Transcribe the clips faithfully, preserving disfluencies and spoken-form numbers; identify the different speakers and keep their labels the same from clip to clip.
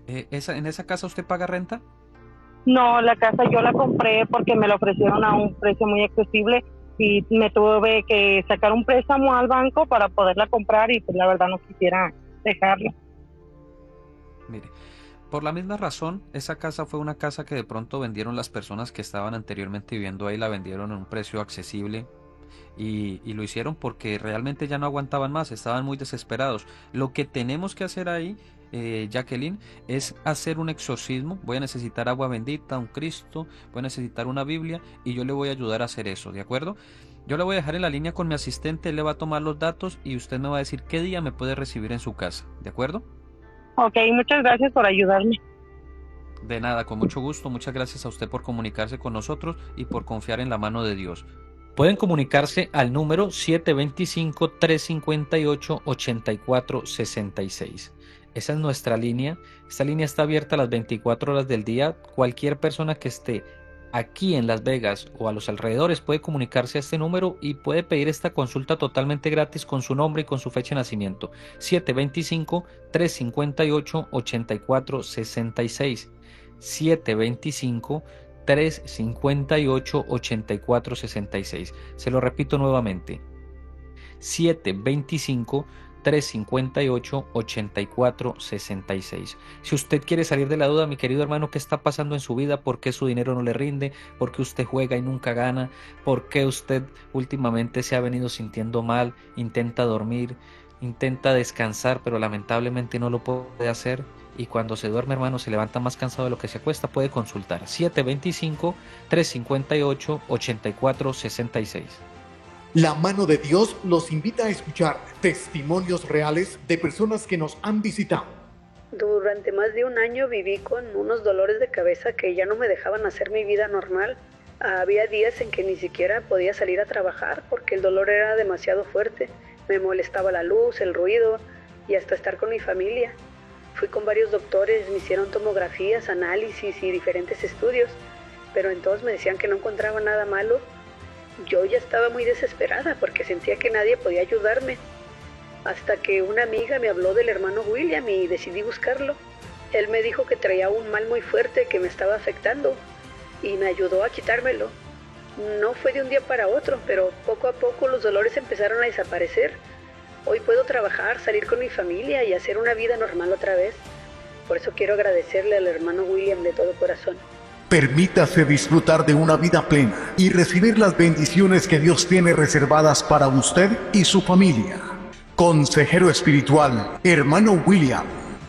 Speaker 1: Eh, esa, ¿En esa casa usted paga renta?
Speaker 2: No, la casa yo la compré porque me la ofrecieron a un precio muy accesible y me tuve que sacar un préstamo al banco para poderla comprar y pues la verdad no quisiera dejarla.
Speaker 1: Mire, por la misma razón, esa casa fue una casa que de pronto vendieron las personas que estaban anteriormente viviendo ahí, la vendieron en un precio accesible y, y lo hicieron porque realmente ya no aguantaban más, estaban muy desesperados. Lo que tenemos que hacer ahí, eh, Jacqueline, es hacer un exorcismo. Voy a necesitar agua bendita, un Cristo, voy a necesitar una Biblia y yo le voy a ayudar a hacer eso, ¿de acuerdo? Yo le voy a dejar en la línea con mi asistente, él le va a tomar los datos y usted me va a decir qué día me puede recibir en su casa, ¿de acuerdo?
Speaker 2: Ok, muchas gracias por ayudarme.
Speaker 1: De nada, con mucho gusto. Muchas gracias a usted por comunicarse con nosotros y por confiar en la mano de Dios. Pueden comunicarse al número siete dos cinco, tres cinco ocho, ocho cuatro seis seis. Esa es nuestra línea. Esta línea está abierta a las veinticuatro horas del día. Cualquier persona que esté aquí en Las Vegas o a los alrededores puede comunicarse a este número y puede pedir esta consulta totalmente gratis con su nombre y con su fecha de nacimiento. siete dos cinco, tres cinco ocho, ocho cuatro seis seis. siete dos cinco, tres cinco ocho, ocho cuatro seis seis. Se lo repito nuevamente. siete dos cinco, tres cinco ocho, ocho cuatro seis seis. Si usted quiere salir de la duda, mi querido hermano, ¿qué está pasando en su vida? ¿Por qué su dinero no le rinde? ¿Por qué usted juega y nunca gana? ¿Por qué usted últimamente se ha venido sintiendo mal? Intenta dormir, intenta descansar, pero lamentablemente no lo puede hacer. Y cuando se duerme, hermano, se levanta más cansado de lo que se acuesta, puede consultar. siete dos cinco, tres cinco ocho, ocho cuatro seis seis.
Speaker 3: La mano de Dios los invita a escuchar testimonios reales de personas que nos han visitado.
Speaker 4: Durante más de un año viví con unos dolores de cabeza que ya no me dejaban hacer mi vida normal. Había días en que ni siquiera podía salir a trabajar porque el dolor era demasiado fuerte. Me molestaba la luz, el ruido y hasta estar con mi familia. Fui con varios doctores, me hicieron tomografías, análisis y diferentes estudios, pero en todos me decían que no encontraba nada malo. Yo ya estaba muy desesperada porque sentía que nadie podía ayudarme. Hasta que una amiga me habló del hermano William y decidí buscarlo. Él me dijo que traía un mal muy fuerte que me estaba afectando y me ayudó a quitármelo. No fue de un día para otro, pero poco a poco los dolores empezaron a desaparecer. Hoy puedo trabajar, salir con mi familia y hacer una vida normal otra vez. Por eso quiero agradecerle al hermano William de todo corazón.
Speaker 3: Permítase disfrutar de una vida plena y recibir las bendiciones que Dios tiene reservadas para usted y su familia. Consejero espiritual, hermano William.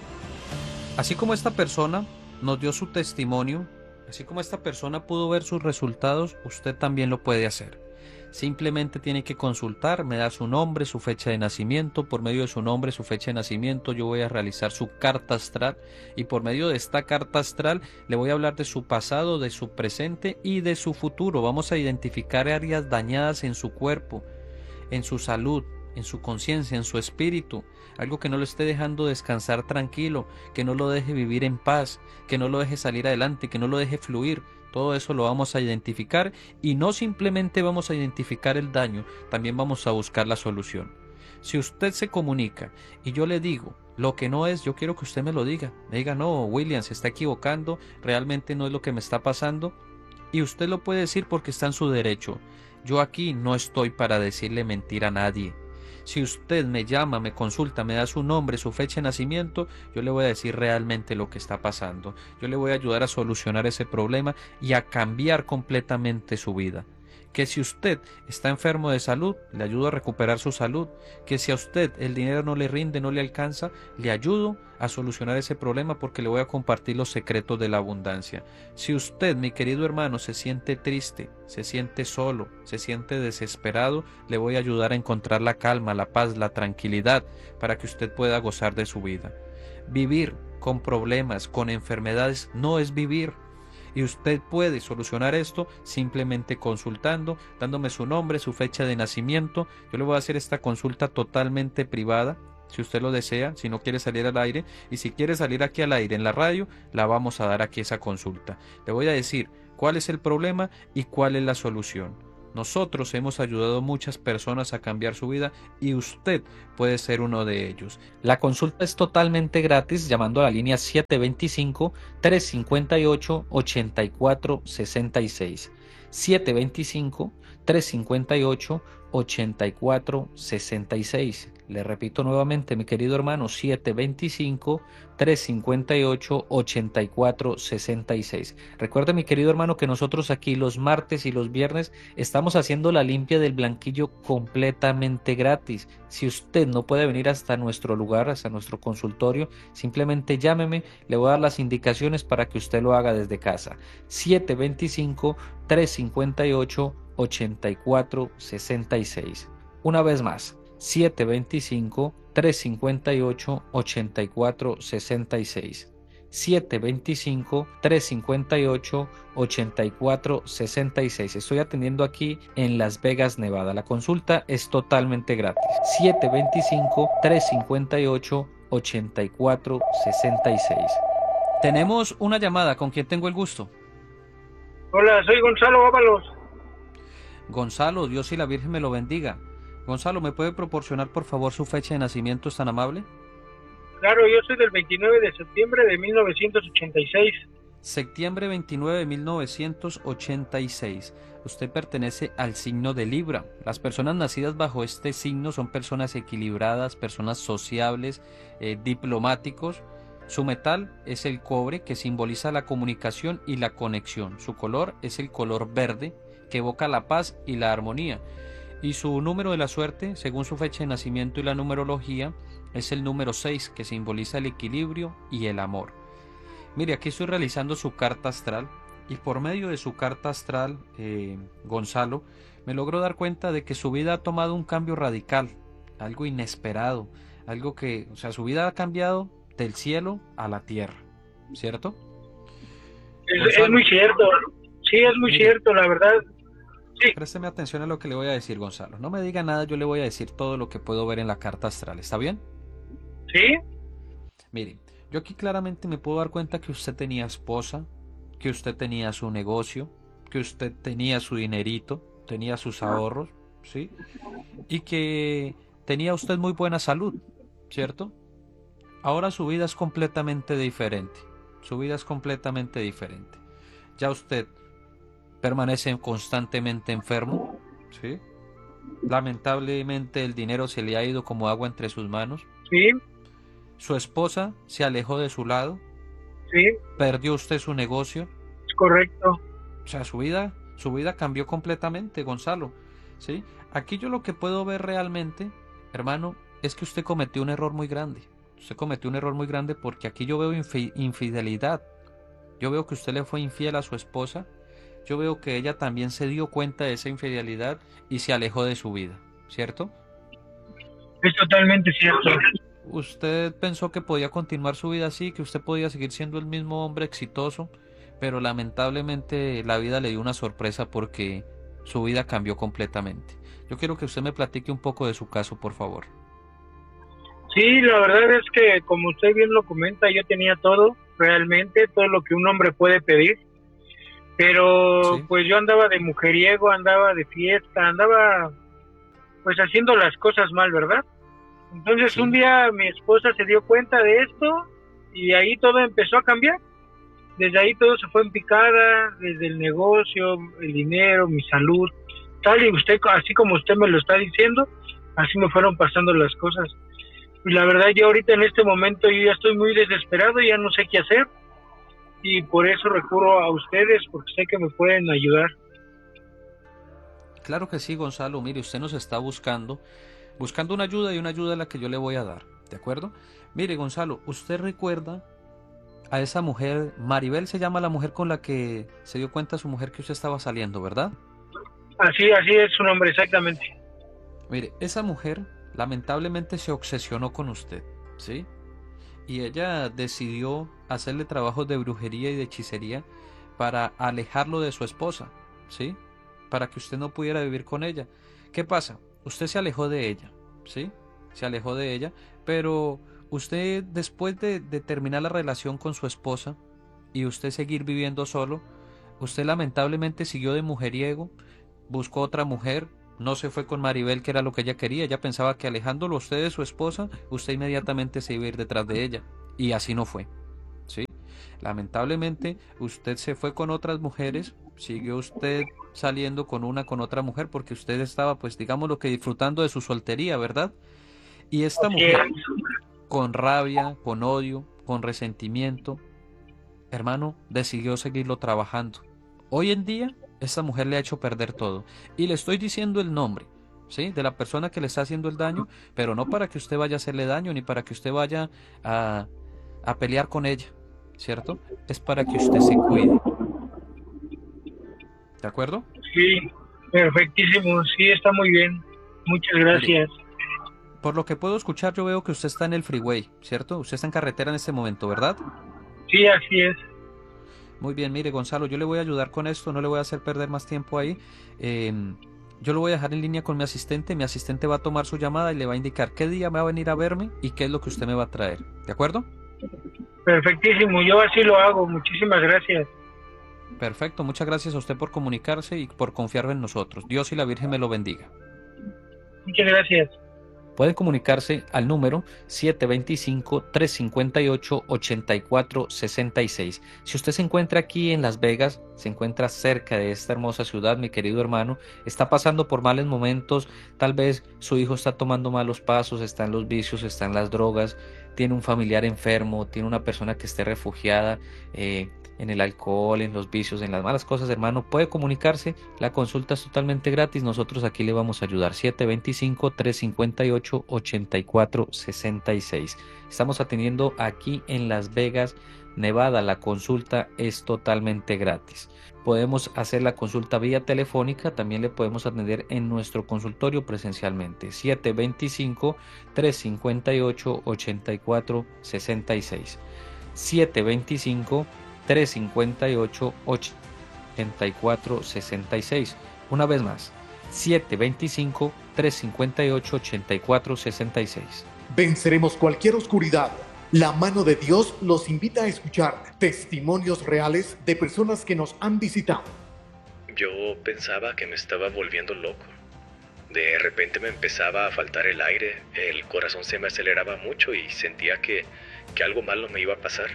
Speaker 1: Así como esta persona nos dio su testimonio, así como esta persona pudo ver sus resultados, usted también lo puede hacer. Simplemente tiene que consultar, me da su nombre, su fecha de nacimiento. Por medio de su nombre, su fecha de nacimiento, yo voy a realizar su carta astral y por medio de esta carta astral le voy a hablar de su pasado, de su presente y de su futuro. Vamos a identificar áreas dañadas en su cuerpo, en su salud, en su conciencia, en su espíritu, algo que no lo esté dejando descansar tranquilo, que no lo deje vivir en paz, que no lo deje salir adelante, que no lo deje fluir. Todo eso lo vamos a identificar y no simplemente vamos a identificar el daño, también vamos a buscar la solución. Si usted se comunica y yo le digo lo que no es, yo quiero que usted me lo diga. Me diga, no, William, se está equivocando, realmente no es lo que me está pasando. Y usted lo puede decir porque está en su derecho. Yo aquí no estoy para decirle mentira a nadie. Si usted me llama, me consulta, me da su nombre, su fecha de nacimiento, yo le voy a decir realmente lo que está pasando. Yo le voy a ayudar a solucionar ese problema y a cambiar completamente su vida. Que si usted está enfermo de salud, le ayudo a recuperar su salud. Que si a usted el dinero no le rinde, no le alcanza, le ayudo a solucionar ese problema porque le voy a compartir los secretos de la abundancia. Si usted, mi querido hermano, se siente triste, se siente solo, se siente desesperado, le voy a ayudar a encontrar la calma, la paz, la tranquilidad para que usted pueda gozar de su vida. Vivir con problemas, con enfermedades, no es vivir. Y usted puede solucionar esto simplemente consultando, dándome su nombre, su fecha de nacimiento. Yo le voy a hacer esta consulta totalmente privada, si usted lo desea, si no quiere salir al aire. Y si quiere salir aquí al aire en la radio, la vamos a dar aquí esa consulta. Le voy a decir cuál es el problema y cuál es la solución. Nosotros hemos ayudado a muchas personas a cambiar su vida y usted puede ser uno de ellos. La consulta es totalmente gratis llamando a la línea siete dos cinco, tres cinco ocho, ocho cuatro seis seis. siete dos cinco, tres cinco ocho, ocho cuatro seis seis. Le repito nuevamente, mi querido hermano, siete dos cinco, tres cinco ocho, ocho cuatro seis seis. Recuerde, mi querido hermano, que nosotros aquí los martes y los viernes estamos haciendo la limpia del blanquillo completamente gratis. Si usted no puede venir hasta nuestro lugar, hasta nuestro consultorio, simplemente llámeme, le voy a dar las indicaciones para que usted lo haga desde casa. siete dos cinco, tres cinco ocho, ocho cuatro seis seis. Una vez más, siete dos cinco, tres cinco ocho, ocho cuatro seis seis. siete dos cinco, tres cinco ocho, ocho cuatro seis seis. Estoy atendiendo aquí en Las Vegas, Nevada. La consulta es totalmente gratis. siete dos cinco, tres cinco ocho, ocho cuatro seis seis. Tenemos una llamada. ¿Con quién tengo el gusto?
Speaker 5: Hola, soy Gonzalo Ábalos.
Speaker 1: Gonzalo, Dios y la Virgen me lo bendiga. Gonzalo, ¿me puede proporcionar por favor su fecha de nacimiento? ¿Es tan amable?
Speaker 5: Claro, yo soy del veintinueve de septiembre de mil novecientos ochenta y seis.
Speaker 1: Septiembre veintinueve de mil novecientos ochenta y seis. Usted pertenece al signo de Libra. Las personas nacidas bajo este signo son personas equilibradas, personas sociables, eh, diplomáticos. Su metal es el cobre, que simboliza la comunicación y la conexión. Su color es el color verde, que evoca la paz y la armonía. Y su número de la suerte, según su fecha de nacimiento y la numerología, es el número seis, que simboliza el equilibrio y el amor. Mire, aquí estoy realizando su carta astral y por medio de su carta astral, eh, Gonzalo, me logro dar cuenta de que su vida ha tomado un cambio radical, algo inesperado, algo que, o sea, su vida ha cambiado del cielo a la tierra, ¿cierto?
Speaker 5: Es, es muy cierto, sí, es muy Mire, cierto, la verdad. Sí.
Speaker 1: Présteme atención a lo que le voy a decir, Gonzalo. No me diga nada, yo le voy a decir todo lo que puedo ver en la carta astral, ¿está bien?
Speaker 5: Sí.
Speaker 1: Mire, yo aquí claramente me puedo dar cuenta que usted tenía esposa, que usted tenía su negocio, que usted tenía su dinerito, tenía sus ahorros, ¿sí? Y que tenía usted muy buena salud, ¿cierto? Ahora su vida es completamente diferente. Su vida es completamente diferente. Ya usted permanece constantemente enfermo, ¿sí? Lamentablemente el dinero se le ha ido como agua entre sus manos.
Speaker 5: Sí.
Speaker 1: Su esposa se alejó de su lado.
Speaker 5: Sí.
Speaker 1: Perdió usted su negocio.
Speaker 5: Es correcto.
Speaker 1: O sea, su vida, su vida cambió completamente, Gonzalo, ¿sí? Aquí yo lo que puedo ver realmente, hermano, es que usted cometió un error muy grande. Usted cometió un error muy grande porque aquí yo veo infi- infidelidad. Yo veo que usted le fue infiel a su esposa. Yo veo que ella también se dio cuenta de esa infidelidad y se alejó de su vida, ¿cierto?
Speaker 5: Es totalmente cierto.
Speaker 1: Usted pensó que podía continuar su vida así, que usted podía seguir siendo el mismo hombre exitoso, pero lamentablemente la vida le dio una sorpresa porque su vida cambió completamente. Yo quiero que usted me platique un poco de su caso, por favor.
Speaker 5: Sí, la verdad es que, como usted bien lo comenta, yo tenía todo, realmente, todo lo que un hombre puede pedir. Pero sí, pues yo andaba de mujeriego, andaba de fiesta, andaba pues haciendo las cosas mal, ¿verdad? Entonces sí, un día mi esposa se dio cuenta de esto y ahí todo empezó a cambiar. Desde ahí todo se fue en picada, desde el negocio, el dinero, mi salud, tal y usted, así como usted me lo está diciendo, así me fueron pasando las cosas. Y la verdad yo ahorita en este momento yo ya estoy muy desesperado, ya no sé qué hacer. Y por eso recurro a ustedes, porque sé que me pueden ayudar.
Speaker 1: Claro que sí, Gonzalo. Mire, usted nos está buscando, buscando una ayuda y una ayuda a la que yo le voy a dar, ¿de acuerdo? Mire, Gonzalo, ¿usted recuerda a esa mujer, Maribel se llama la mujer con la que se dio cuenta su mujer que usted estaba saliendo, ¿verdad?
Speaker 5: Así, así es su nombre, exactamente.
Speaker 1: Mire, esa mujer lamentablemente se obsesionó con usted, ¿sí? Y ella decidió hacerle trabajos de brujería y de hechicería para alejarlo de su esposa, ¿sí? Para que usted no pudiera vivir con ella. ¿Qué pasa? Usted se alejó de ella, ¿sí? Se alejó de ella, pero usted después de, de terminar la relación con su esposa y usted seguir viviendo solo, usted lamentablemente siguió de mujeriego buscó otra mujer, no se fue con Maribel, que era lo que ella quería. Ella pensaba que alejándolo a usted de su esposa, usted inmediatamente se iba a ir detrás de ella. Y así no fue, ¿sí? Lamentablemente, usted se fue con otras mujeres, siguió usted saliendo con una, con otra mujer, porque usted estaba, pues, digamos lo que disfrutando de su soltería, ¿verdad? Y esta mujer, con rabia, con odio, con resentimiento, hermano, decidió seguirlo trabajando. Hoy en día, esta mujer le ha hecho perder todo. Y le estoy diciendo el nombre, ¿sí?, de la persona que le está haciendo el daño, pero no para que usted vaya a hacerle daño, ni para que usted vaya a, a pelear con ella, ¿cierto? Es para que usted se cuide. ¿De acuerdo?
Speaker 5: Sí, perfectísimo. Sí, está muy bien. Muchas gracias.
Speaker 1: Mire, por lo que puedo escuchar, yo veo que usted está en el freeway, ¿cierto? Usted está en carretera en este momento, ¿verdad?
Speaker 5: Sí, así es.
Speaker 1: Muy bien, mire, Gonzalo, yo le voy a ayudar con esto, no le voy a hacer perder más tiempo ahí. Eh, yo lo voy a dejar en línea con mi asistente, mi asistente va a tomar su llamada y le va a indicar qué día me va a venir a verme y qué es lo que usted me va a traer, ¿de acuerdo?
Speaker 5: Perfectísimo, yo así lo hago, muchísimas gracias.
Speaker 1: Perfecto, muchas gracias a usted por comunicarse y por confiar en nosotros. Dios y la Virgen me lo bendiga.
Speaker 5: Muchas gracias.
Speaker 1: Pueden comunicarse al número siete dos cinco, tres cinco ocho, ocho cuatro seis seis. Si usted se encuentra aquí en Las Vegas, se encuentra cerca de esta hermosa ciudad, mi querido hermano, está pasando por malos momentos, tal vez su hijo está tomando malos pasos, está en los vicios, está en las drogas, tiene un familiar enfermo, tiene una persona que esté refugiada eh, en el alcohol, en los vicios, en las malas cosas, hermano, puede comunicarse. La consulta es totalmente gratis. Nosotros aquí le vamos a ayudar. siete dos cinco, tres cinco ocho, ocho cuatro seis seis. Estamos atendiendo aquí en Las Vegas, Nevada. La consulta es totalmente gratis. Podemos hacer la consulta vía telefónica. También le podemos atender en nuestro consultorio presencialmente. siete dos cinco, tres cinco ocho, ocho cuatro seis seis. siete dos cinco, tres cinco ocho, ocho cuatro seis seis. Una vez más, siete dos cinco, tres cinco ocho, ocho cuatro seis seis.
Speaker 3: Venceremos cualquier oscuridad. La mano de Dios los invita a escuchar testimonios reales de personas que nos han visitado.
Speaker 6: Yo pensaba que me estaba volviendo loco. De repente me empezaba a faltar el aire, el corazón se me aceleraba mucho y sentía que, que algo malo me iba a pasar.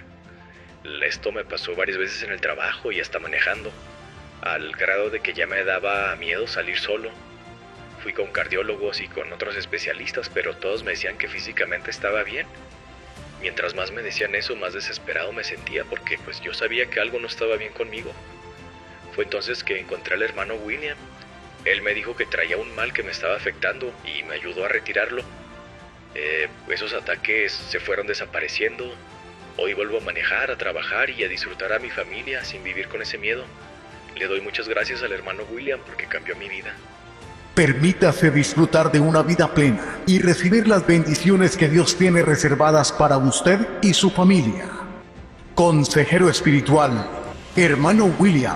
Speaker 6: Esto me pasó varias veces en el trabajo y hasta manejando, al grado de que ya me daba miedo salir solo. Fui con cardiólogos y con otros especialistas, pero todos me decían que físicamente estaba bien. Mientras más me decían eso, más desesperado me sentía porque pues yo sabía que algo no estaba bien conmigo. Fue entonces que encontré al hermano William. Él me dijo que traía un mal que me estaba afectando y me ayudó a retirarlo. Eh, esos ataques se fueron desapareciendo. Hoy vuelvo a manejar, a trabajar y a disfrutar a mi familia sin vivir con ese miedo. Le doy muchas gracias al hermano William porque cambió mi vida.
Speaker 3: Permítase disfrutar de una vida plena y recibir las bendiciones que Dios tiene reservadas para usted y su familia. Consejero espiritual, hermano William.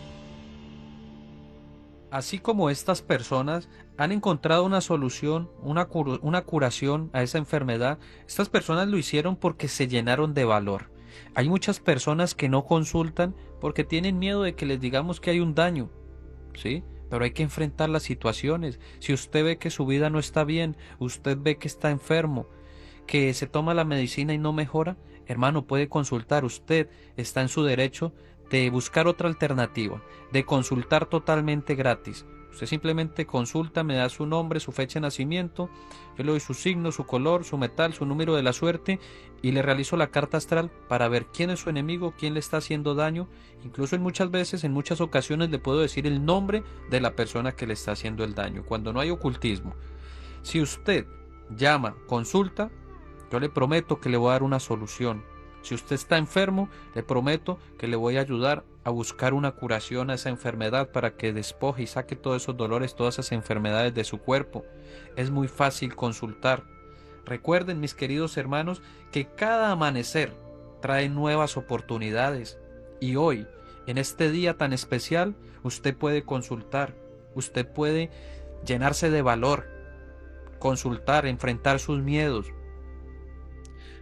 Speaker 1: Así como estas personas han encontrado una solución, una, cur una curación a esa enfermedad, estas personas lo hicieron porque se llenaron de valor. Hay muchas personas que no consultan porque tienen miedo de que les digamos que hay un daño, ¿sí? Pero hay que enfrentar las situaciones. Si usted ve que su vida no está bien, usted ve que está enfermo, que se toma la medicina y no mejora, hermano, puede consultar. Usted está en su derecho de buscar otra alternativa, de consultar totalmente gratis. Usted simplemente consulta, me da su nombre, su fecha de nacimiento, yo le doy su signo, su color, su metal, su número de la suerte y le realizo la carta astral para ver quién es su enemigo, quién le está haciendo daño. Incluso en muchas veces, en muchas ocasiones le puedo decir el nombre de la persona que le está haciendo el daño, cuando no hay ocultismo. Si usted llama, consulta, yo le prometo que le voy a dar una solución. Si usted está enfermo, le prometo que le voy a ayudar a buscar una curación a esa enfermedad para que despoje y saque todos esos dolores, todas esas enfermedades de su cuerpo. Es muy fácil consultar. Recuerden, mis queridos hermanos, que cada amanecer trae nuevas oportunidades. Y hoy, en este día tan especial, usted puede consultar. Usted puede llenarse de valor, consultar, enfrentar sus miedos.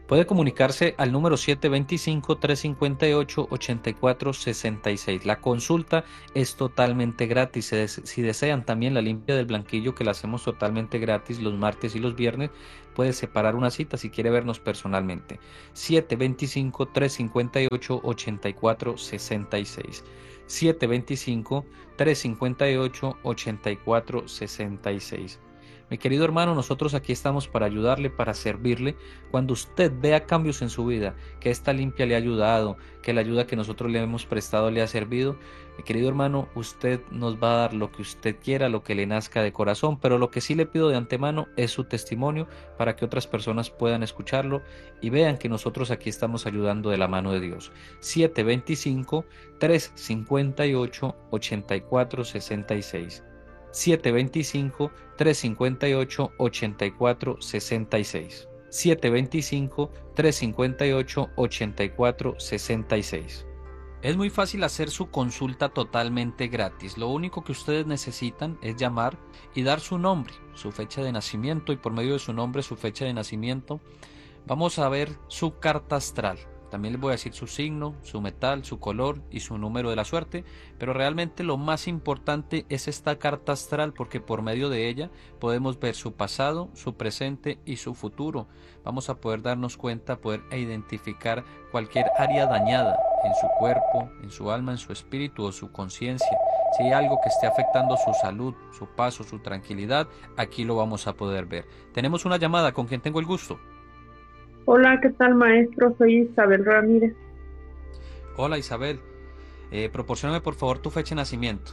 Speaker 1: Puede comunicarse al número siete dos cinco, tres cinco ocho, ocho cuatro seis seis. La consulta es totalmente gratis. Si desean también la limpia del blanquillo, que la hacemos totalmente gratis los martes y los viernes, puede separar una cita si quiere vernos personalmente. siete dos cinco, tres cinco ocho, ocho cuatro seis seis. siete dos cinco, tres cinco ocho, ocho cuatro seis seis. Mi querido hermano, nosotros aquí estamos para ayudarle, para servirle. Cuando usted vea cambios en su vida, que esta limpia le ha ayudado, que la ayuda que nosotros le hemos prestado le ha servido, mi querido hermano, usted nos va a dar lo que usted quiera, lo que le nazca de corazón, pero lo que sí le pido de antemano es su testimonio para que otras personas puedan escucharlo y vean que nosotros aquí estamos ayudando de la mano de Dios. siete dos cinco, tres cinco ocho, ocho cuatro seis seis. siete dos cinco, tres cinco ocho, ocho cuatro seis seis. siete dos cinco, tres cinco ocho, ocho cuatro seis seis. Es muy fácil hacer su consulta totalmente gratis. Lo único que ustedes necesitan es llamar y dar su nombre, su fecha de nacimiento, y por medio de su nombre, su fecha de nacimiento, vamos a ver su carta astral. También les voy a decir su signo, su metal, su color y su número de la suerte, pero realmente lo más importante es esta carta astral, porque por medio de ella podemos ver su pasado, su presente y su futuro. Vamos a poder darnos cuenta, poder identificar cualquier área dañada en su cuerpo, en su alma, en su espíritu o su conciencia. Si hay algo que esté afectando su salud, su paso, su tranquilidad, aquí lo vamos a poder ver. Tenemos una llamada. ¿Con quién tengo el gusto?
Speaker 2: Hola, ¿qué tal, maestro? Soy Isabel Ramírez.
Speaker 1: Hola, Isabel. Eh, proporcióname por favor tu fecha de nacimiento.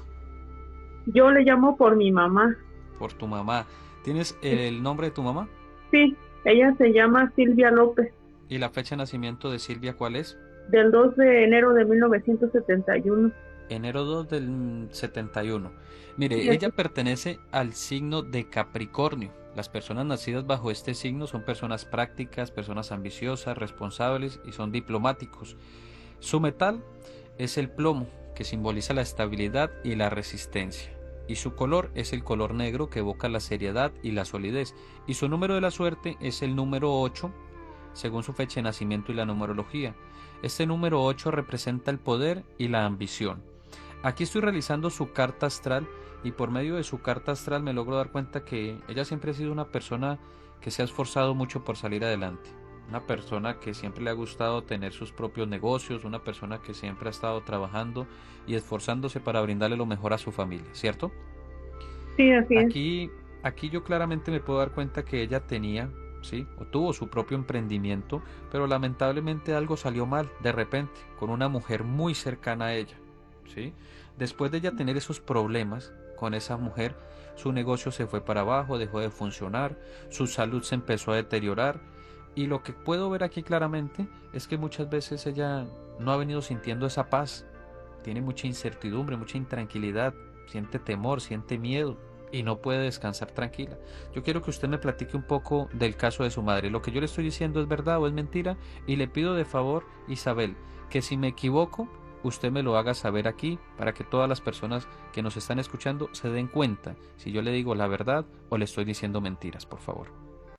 Speaker 2: Yo le llamo por mi mamá.
Speaker 1: Por tu mamá. ¿Tienes el nombre de tu mamá?
Speaker 2: Sí, ella se llama Silvia López.
Speaker 1: ¿Y la fecha de nacimiento de Silvia cuál es?
Speaker 2: Del dos de enero de mil novecientos setenta y uno.
Speaker 1: Enero dos del setenta y uno. Mire,
Speaker 2: Sí,
Speaker 1: ella
Speaker 2: sí.
Speaker 1: pertenece al signo de Capricornio. Las personas nacidas bajo este signo son personas prácticas, personas ambiciosas, responsables y son diplomáticos. Su metal es el plomo, que simboliza la estabilidad y la resistencia. Y su color es el color negro, que evoca la seriedad y la solidez. Y su número de la suerte es el número ocho, según su fecha de nacimiento y la numerología. Este número ocho representa el poder y la ambición. Aquí estoy realizando su carta astral, y por medio de su carta astral me logro dar cuenta que ella siempre ha sido una persona que se ha esforzado mucho por salir adelante. Una persona que siempre le ha gustado tener sus propios negocios, una persona que siempre ha estado trabajando y esforzándose para brindarle lo mejor a su familia, ¿cierto?
Speaker 2: Sí, así es.
Speaker 1: Aquí, aquí yo claramente me puedo dar cuenta que ella tenía, ¿sí? O tuvo su propio emprendimiento, pero lamentablemente algo salió mal de repente con una mujer muy cercana a ella, ¿sí? Después de ella tener esos problemas con esa mujer, su negocio se fue para abajo, dejó de funcionar, su salud se empezó a deteriorar, y lo que puedo ver aquí claramente es que muchas veces ella no ha venido sintiendo esa paz, tiene mucha incertidumbre, mucha intranquilidad, siente temor, siente miedo y no puede descansar tranquila. Yo quiero que usted me platique un poco del caso de su madre. Lo que yo le estoy diciendo es verdad o es mentira, y le pido de favor, Isabel, que si me equivoco, usted me lo haga saber aquí para que todas las personas que nos están escuchando se den cuenta si yo le digo la verdad o le estoy diciendo mentiras, por favor.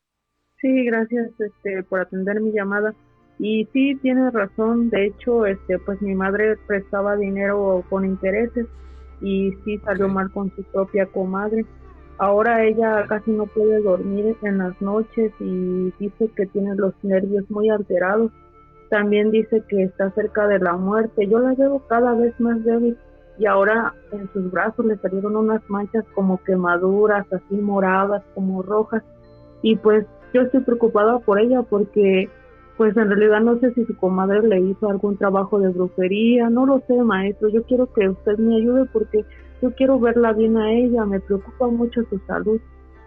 Speaker 2: Sí, gracias este, por atender mi llamada. Y sí, tienes razón. De hecho, este, pues mi madre prestaba dinero con intereses y sí salió
Speaker 1: Ok.
Speaker 2: mal con su propia comadre. Ahora ella casi no puede dormir en las noches y dice que tiene los nervios muy alterados. También dice que está cerca de la muerte. Yo la veo cada vez más débil y ahora en sus brazos le salieron unas manchas como quemaduras, así moradas, como rojas. Y pues yo estoy preocupada por ella porque pues en realidad no sé si su comadre le hizo algún trabajo de brujería, no lo sé, maestro. Yo quiero que usted me ayude porque yo quiero verla bien a ella, me preocupa mucho su salud.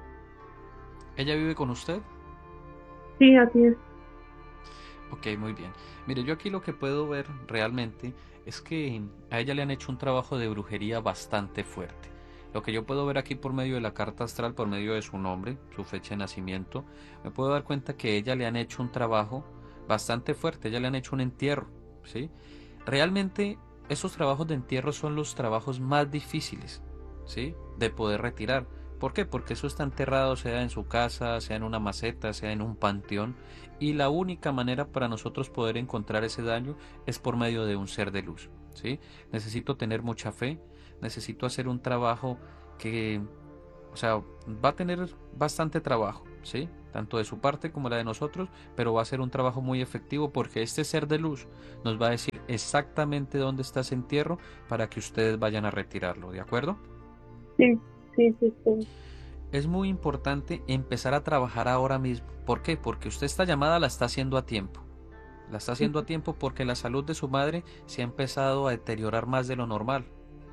Speaker 1: ¿Ella vive con usted?
Speaker 2: Sí, así es.
Speaker 1: Ok, muy bien. Mire, yo aquí lo que puedo ver realmente es que a ella le han hecho un trabajo de brujería bastante fuerte. Lo que yo puedo ver aquí por medio de la carta astral, por medio de su nombre, su fecha de nacimiento, me puedo dar cuenta que a ella le han hecho un trabajo bastante fuerte, a ella le han hecho un entierro, ¿sí? Realmente esos trabajos de entierro son los trabajos más difíciles, ¿sí? De poder retirar, ¿Por qué? Porque eso está enterrado, sea en su casa, sea en una maceta, sea en un panteón, y la única manera para nosotros poder encontrar ese daño es por medio de un ser de luz, ¿sí? Necesito tener mucha fe, necesito hacer un trabajo que, o sea, va a tener bastante trabajo, ¿sí? Tanto de su parte como la de nosotros, pero va a ser un trabajo muy efectivo porque este ser de luz nos va a decir exactamente dónde está ese entierro para que ustedes vayan a retirarlo, ¿de acuerdo?
Speaker 2: Sí, sí, sí, sí.
Speaker 1: Es muy importante empezar a trabajar ahora mismo. ¿Por qué? Porque usted esta llamada la está haciendo a tiempo. La está haciendo a tiempo porque la salud de su madre se ha empezado a deteriorar más de lo normal.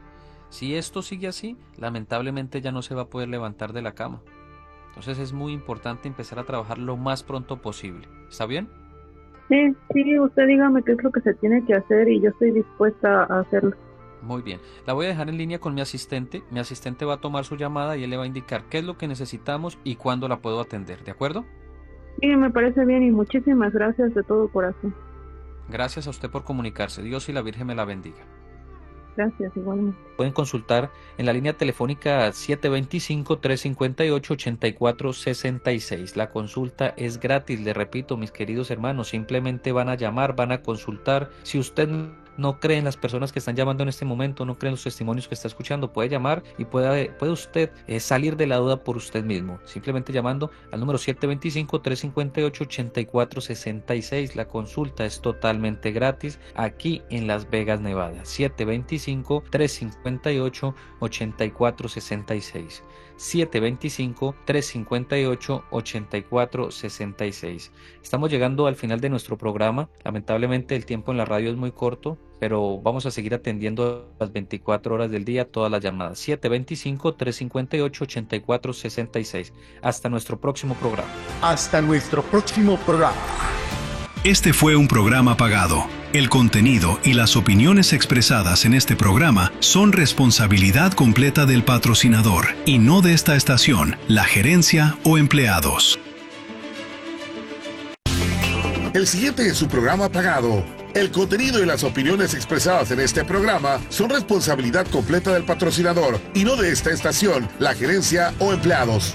Speaker 1: Si esto sigue así, lamentablemente ya no se va a poder levantar de la cama. Entonces es muy importante empezar a trabajar lo más pronto posible. ¿Está bien?
Speaker 2: Sí, sí, usted dígame qué es lo que se tiene que hacer y yo estoy dispuesta a hacerlo.
Speaker 1: Muy bien. La voy a dejar en línea con mi asistente. Mi asistente va a tomar su llamada y él le va a indicar qué es lo que necesitamos y cuándo la puedo atender. ¿De acuerdo?
Speaker 2: Sí, me parece bien y muchísimas gracias de todo corazón.
Speaker 1: Gracias a usted por comunicarse. Dios y la Virgen me la bendiga.
Speaker 2: Gracias, igualmente.
Speaker 1: Pueden consultar en la línea telefónica siete dos cinco, tres cinco ocho, ocho cuatro seis seis. La consulta es gratis, le repito, mis queridos hermanos, simplemente van a llamar, van a consultar. Si usted no cree en las personas que están llamando en este momento, no cree en los testimonios que está escuchando, puede llamar y puede, puede usted eh, salir de la duda por usted mismo, simplemente llamando al número siete dos cinco, tres cinco ocho, ocho cuatro seis seis. La consulta es totalmente gratis aquí en Las Vegas, Nevada. siete dos cinco, tres cinco ocho, ocho cuatro seis seis. siete dos cinco, tres cinco ocho, ocho cuatro seis seis. Estamos llegando al final de nuestro programa. Lamentablemente el tiempo en la radio es muy corto, pero vamos a seguir atendiendo las veinticuatro horas del día todas las llamadas. siete dos cinco, tres cinco ocho, ocho cuatro seis seis. Hasta nuestro próximo programa.
Speaker 3: Hasta nuestro próximo programa.
Speaker 7: Este fue un programa pagado. El contenido y las opiniones expresadas en este programa son responsabilidad completa del patrocinador y no de esta estación, la gerencia o empleados.
Speaker 8: El siguiente es su programa pagado. El contenido y las opiniones expresadas en este programa son responsabilidad completa del patrocinador y no de esta estación, la gerencia o empleados.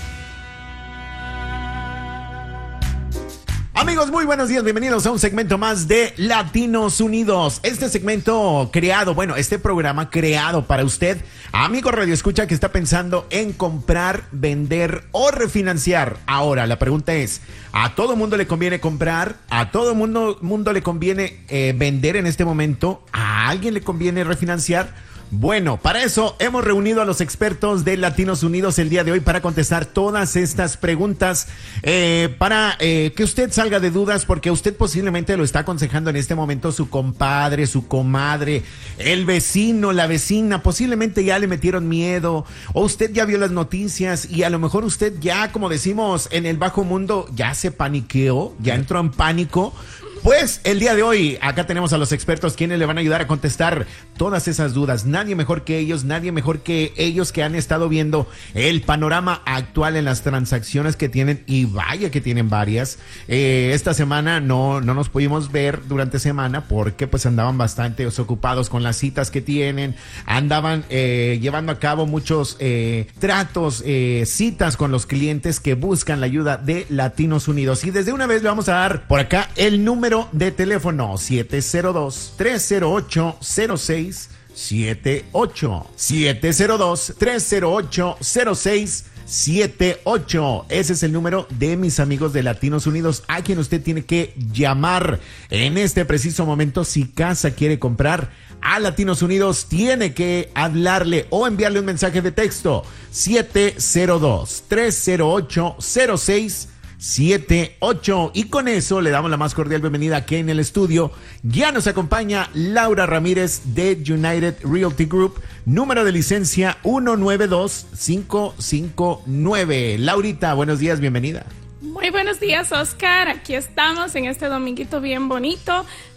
Speaker 9: Amigos, muy buenos días, bienvenidos a un segmento más de Latinos Unidos. Este segmento creado, bueno, este programa creado para usted, amigo Radio Escucha que está pensando en comprar, vender o refinanciar. Ahora, la pregunta es, ¿a todo mundo le conviene comprar? ¿A todo mundo, mundo le conviene eh, vender en este momento? ¿A alguien le conviene refinanciar? Bueno, para eso hemos reunido a los expertos de Latinos Unidos el día de hoy para contestar todas estas preguntas, eh, para eh, que usted salga de dudas, porque usted posiblemente lo está aconsejando en este momento su compadre, su comadre, el vecino, la vecina, posiblemente ya le metieron miedo, o usted ya vio las noticias y a lo mejor usted ya, como decimos en el bajo mundo, ya se paniqueó, ya entró en pánico. Pues el día de hoy acá tenemos a los expertos quienes le van a ayudar a contestar todas esas dudas. Nadie mejor que ellos, nadie mejor que ellos que han estado viendo el panorama actual en las transacciones que tienen, y vaya que tienen varias. Eh, esta semana no, no nos pudimos ver durante semana porque pues andaban bastante ocupados con las citas que tienen, andaban eh, llevando a cabo muchos eh, tratos, eh, citas con los clientes que buscan la ayuda de Latinos Unidos. Y desde una vez le vamos a dar por acá el número de teléfono siete cero dos, tres cero ocho, cero seis siete ocho. siete cero dos, tres cero ocho, cero seis siete ocho. Ese es el número de mis amigos de Latinos Unidos, a quien usted tiene que llamar en este preciso momento. Si casa quiere comprar a Latinos Unidos, tiene que hablarle o enviarle un mensaje de texto. siete cero dos, tres cero ocho, cero seis siete ocho. Y con eso le damos la más cordial bienvenida aquí en el estudio. Ya nos acompaña Laura Ramírez de United Realty Group, número de licencia uno nueve dos cinco cinco nueve. Laurita, buenos días, bienvenida.
Speaker 10: Muy buenos días, Oscar. Aquí estamos en este dominguito bien bonito,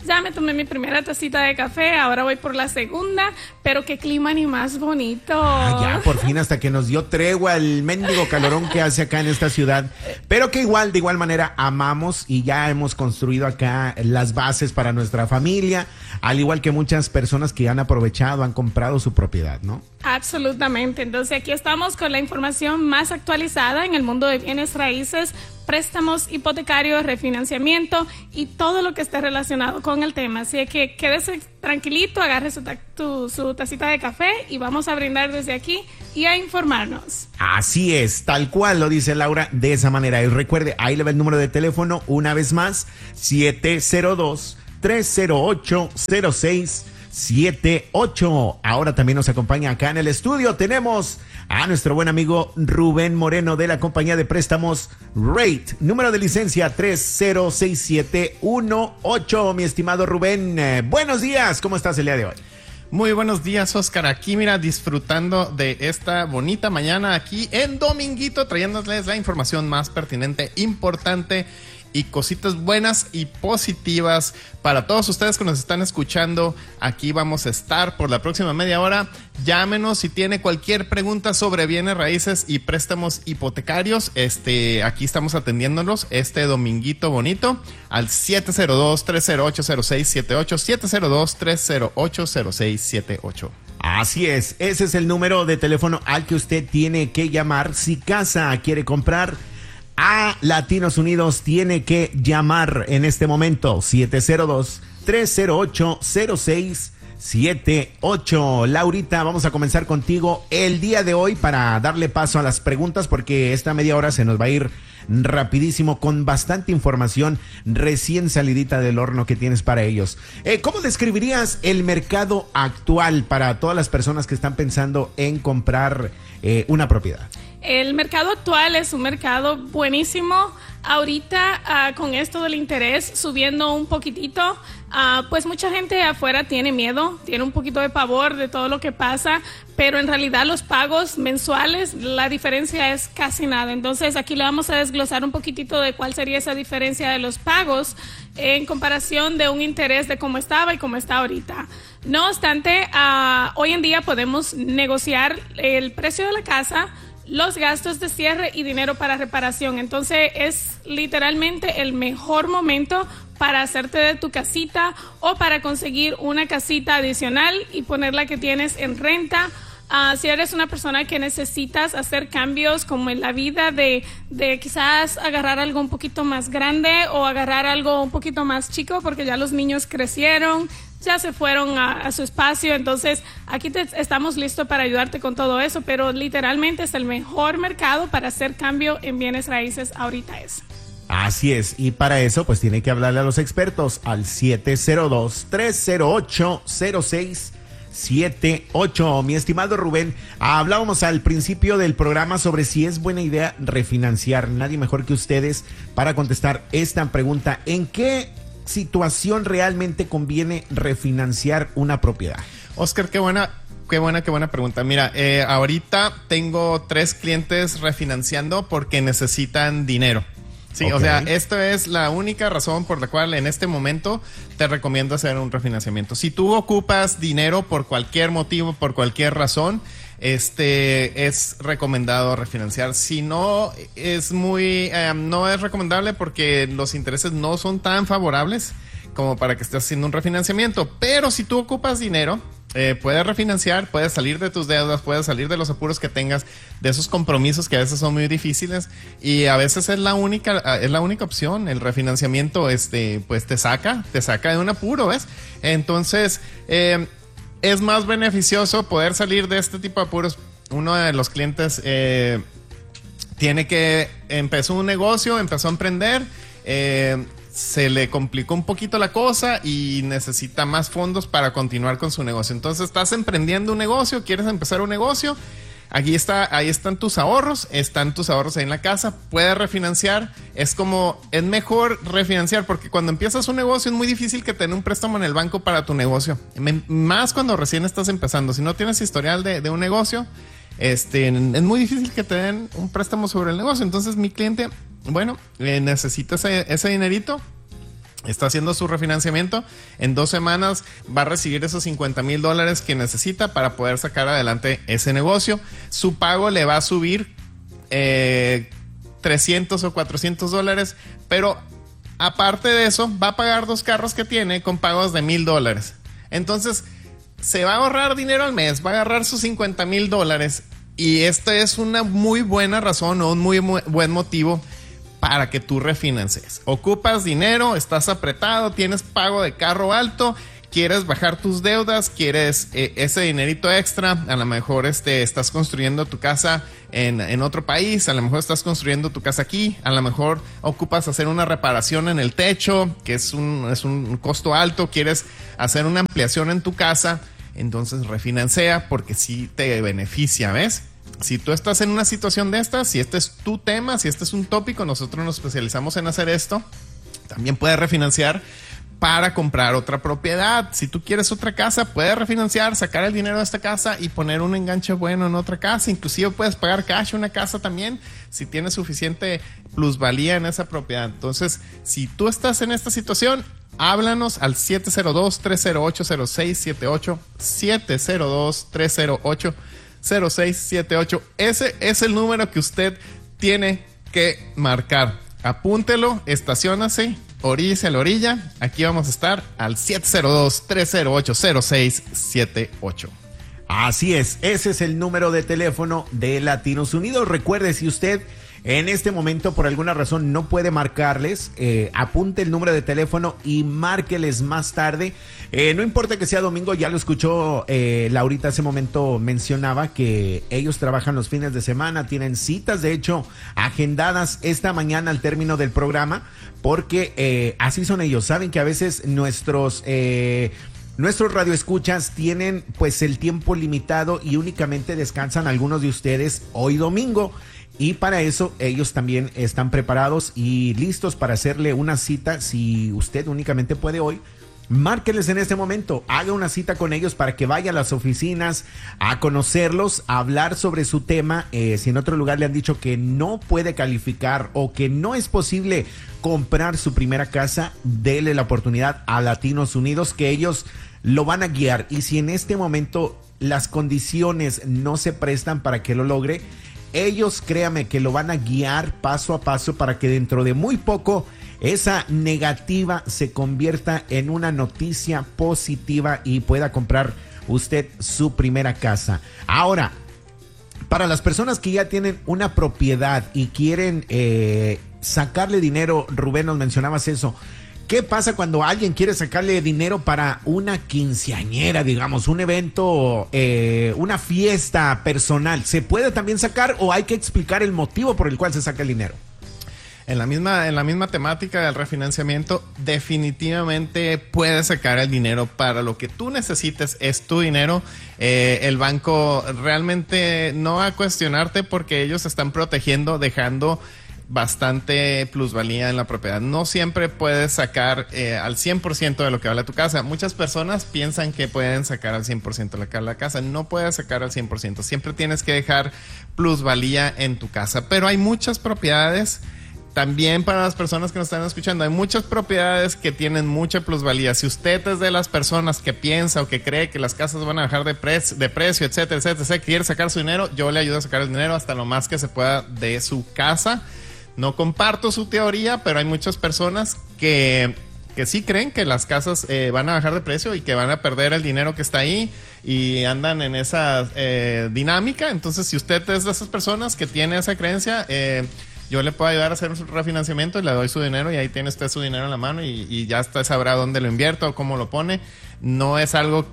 Speaker 10: ya me tomé mi primera tacita de café, ahora voy por la segunda, pero qué clima ni más bonito.
Speaker 9: Ah, ya, por fin, hasta que nos dio tregua el mendigo calorón que hace acá en esta ciudad, pero que igual, de igual manera, amamos y ya hemos construido acá las bases para nuestra familia, al igual que muchas personas que han aprovechado, han comprado su propiedad, ¿no?
Speaker 10: Absolutamente. Entonces aquí estamos con la información más actualizada en el mundo de bienes raíces, préstamos hipotecarios, refinanciamiento y todo lo que esté relacionado con el tema. Así que quédese tranquilito, agarre su, ta tu, su tacita de café y vamos a brindar desde aquí y a informarnos.
Speaker 9: Así es, tal cual lo dice Laura, de esa manera. Y recuerde, ahí le va el número de teléfono una vez más, siete cero dos, tres cero ocho, cero seis siete ocho. Ahora también nos acompaña acá en el estudio. Tenemos a nuestro buen amigo Rubén Moreno de la compañía de préstamos Rate. Número de licencia tres cero seis siete uno ocho. Mi estimado Rubén, eh, buenos días. ¿Cómo estás el día de hoy?
Speaker 11: Muy buenos días, Oscar. Aquí, mira, disfrutando de esta bonita mañana aquí en Dominguito, trayéndoles la información más pertinente, importante y cositas buenas y positivas para todos ustedes que nos están escuchando. Aquí vamos a estar por la próxima media hora. Llámenos si tiene cualquier pregunta sobre bienes raíces y préstamos hipotecarios. Este, aquí estamos atendiéndolos este dominguito bonito al siete cero dos, tres cero ocho, cero seis siete ocho, siete cero dos, tres cero ocho, cero seis siete ocho.
Speaker 9: Así es, ese es el número de teléfono al que usted tiene que llamar si casa quiere comprar. A Latinos Unidos tiene que llamar en este momento siete cero dos, tres cero ocho, cero seis siete ocho. Laurita, vamos a comenzar contigo el día de hoy para darle paso a las preguntas porque esta media hora se nos va a ir rapidísimo con bastante información recién salidita del horno que tienes para ellos. Eh, ¿Cómo describirías el mercado actual para todas las personas que están pensando en comprar eh, una propiedad?
Speaker 10: El mercado actual es un mercado buenísimo. Ahorita uh, con esto del interés subiendo un poquitito, uh, pues mucha gente afuera tiene miedo, tiene un poquito de pavor de todo lo que pasa, pero en realidad los pagos mensuales, la diferencia es casi nada. Entonces aquí le vamos a desglosar un poquitito de cuál sería esa diferencia de los pagos en comparación de un interés de cómo estaba y cómo está ahorita. No obstante, uh, hoy en día podemos negociar el precio de la casa, los gastos de cierre y dinero para reparación. Entonces es literalmente el mejor momento para hacerte de tu casita o para conseguir una casita adicional y poner la que tienes en renta. Uh, si eres una persona que necesitas hacer cambios como en la vida de, de quizás agarrar algo un poquito más grande o agarrar algo un poquito más chico porque ya los niños crecieron, ya se fueron a, a su espacio, entonces aquí te, estamos listos para ayudarte con todo eso, pero literalmente es el mejor mercado para hacer cambio en bienes raíces ahorita es.
Speaker 9: Así es, y para eso pues tiene que hablarle a los expertos al siete cero dos, tres cero ocho, cero seis siete ocho. Mi estimado Rubén, hablábamos al principio del programa sobre si es buena idea refinanciar. Nadie mejor que ustedes para contestar esta pregunta. ¿En qué situación realmente conviene refinanciar una propiedad?
Speaker 11: Oscar, qué buena, qué buena, qué buena pregunta. Mira, eh, ahorita tengo tres clientes refinanciando porque necesitan dinero. Sí, okay. O sea, esto es la única razón por la cual en este momento te recomiendo hacer un refinanciamiento. Si tú ocupas dinero por cualquier motivo, por cualquier razón, este es recomendado refinanciar. Si no, es muy, eh, no es recomendable porque los intereses no son tan favorables como para que estés haciendo un refinanciamiento. Pero si tú ocupas dinero, Eh, puedes refinanciar, puedes salir de tus deudas, puedes salir de los apuros que tengas, de esos compromisos que a veces son muy difíciles y a veces es la única, es la única opción. El refinanciamiento, este, pues te saca, te saca de un apuro, ¿ves? Entonces, eh, es más beneficioso poder salir de este tipo de apuros. Uno de los clientes eh, tiene que, empezó un negocio, empezó a emprender, eh, se le complicó un poquito la cosa y necesita más fondos para continuar con su negocio. Entonces estás emprendiendo un negocio, quieres empezar un negocio, aquí está, ahí están tus ahorros, están tus ahorros ahí en la casa, puedes refinanciar. Es como, es mejor refinanciar porque cuando empiezas un negocio es muy difícil que te den un préstamo en el banco para tu negocio, más cuando recién estás empezando. Si no tienes historial de, de un negocio, este, es muy difícil que te den un préstamo sobre el negocio. Entonces mi cliente, bueno, eh, necesita ese, ese dinerito Está haciendo su refinanciamiento. En dos semanas va a recibir esos cincuenta mil dólares que necesita para poder sacar adelante ese negocio. Su pago le va a subir eh, trescientos o cuatrocientos dólares, pero aparte de eso va a pagar dos carros que tiene con pagos de mil dólares. Entonces se va a ahorrar dinero al mes, va a agarrar sus cincuenta mil dólares, y esta es una muy buena razón o un muy, muy buen motivo para que tú refinancies. Ocupas dinero, estás apretado, tienes pago de carro alto, quieres bajar tus deudas, quieres eh, ese dinerito extra. A lo mejor este, estás construyendo tu casa en, en otro país, a lo mejor estás construyendo tu casa aquí, a lo mejor ocupas hacer una reparación en el techo, que es un, es un costo alto, quieres hacer una ampliación en tu casa. Entonces refinancia, porque sí te beneficia, ¿ves? Si tú estás en una situación de estas, si este es tu tema, si este es un tópico, nosotros nos especializamos en hacer esto. También puedes refinanciar para comprar otra propiedad. Si tú quieres otra casa, puedes refinanciar, sacar el dinero de esta casa y poner un enganche bueno en otra casa. Inclusive puedes pagar cash una casa también, si tienes suficiente plusvalía en esa propiedad. Entonces, si tú estás en esta situación, háblanos al siete cero dos, tres cero ocho, cero seis siete ocho, siete cero dos, tres cero ocho, cero seis siete ocho. Ese es el número que usted tiene que marcar. Apúntelo, estaciónase, oríllese a la orilla. Aquí vamos a estar al siete cero dos, tres cero ocho, cero seis siete ocho.
Speaker 9: Así es, ese es el número de teléfono de Latinos Unidos. Recuerde, si usted en este momento por alguna razón no puede marcarles, eh, apunte el número de teléfono y márqueles más tarde. Eh, no importa que sea domingo, ya lo escuchó eh, Laurita hace momento, mencionaba que ellos trabajan los fines de semana, tienen citas de hecho agendadas esta mañana al término del programa, porque eh, así son ellos. Saben que a veces nuestros... Eh, Nuestros radioescuchas tienen pues el tiempo limitado y únicamente descansan algunos de ustedes hoy domingo, y para eso ellos también están preparados y listos para hacerle una cita. Si usted únicamente puede hoy, márqueles en este momento, haga una cita con ellos para que vaya a las oficinas a conocerlos, a hablar sobre su tema. Eh, si en otro lugar le han dicho que no puede calificar o que no es posible comprar su primera casa, dele la oportunidad a Latinos Unidos, que ellos lo van a guiar. Y si en este momento las condiciones no se prestan para que lo logre, ellos, créame, que lo van a guiar paso a paso para que dentro de muy poco esa negativa se convierta en una noticia positiva y pueda comprar usted su primera casa. Ahora, para las personas que ya tienen una propiedad y quieren eh, sacarle dinero, Rubén, nos mencionabas eso. ¿Qué pasa cuando alguien quiere sacarle dinero para una quinceañera, digamos, un evento, eh, una fiesta personal? ¿Se puede también sacar o hay que explicar el motivo por el cual se saca el dinero?
Speaker 11: En la misma, en la misma temática del refinanciamiento, definitivamente puedes sacar el dinero para lo que tú necesites, es tu dinero. Eh, el banco realmente no va a cuestionarte porque ellos se están protegiendo, dejando bastante plusvalía en la propiedad. No siempre puedes sacar eh, al cien por ciento de lo que vale tu casa. Muchas personas piensan que pueden sacar al cien por ciento de la casa. No puedes sacar al cien por ciento. Siempre tienes que dejar plusvalía en tu casa. Pero hay muchas propiedades. También para las personas que nos están escuchando, hay muchas propiedades que tienen mucha plusvalía. Si usted es de las personas que piensa o que cree que las casas van a bajar de, pre de precio, etcétera, etcétera, etcétera, quiere sacar su dinero, yo le ayudo a sacar el dinero hasta lo más que se pueda de su casa. No comparto su teoría, pero hay muchas personas que, que sí creen que las casas eh, van a bajar de precio y que van a perder el dinero que está ahí y andan en esa eh, dinámica. Entonces, si usted es de esas personas que tiene esa creencia, eh, yo le puedo ayudar a hacer un refinanciamiento y le doy su dinero y ahí tiene usted su dinero en la mano y, y ya usted sabrá dónde lo invierto o cómo lo pone. No es algo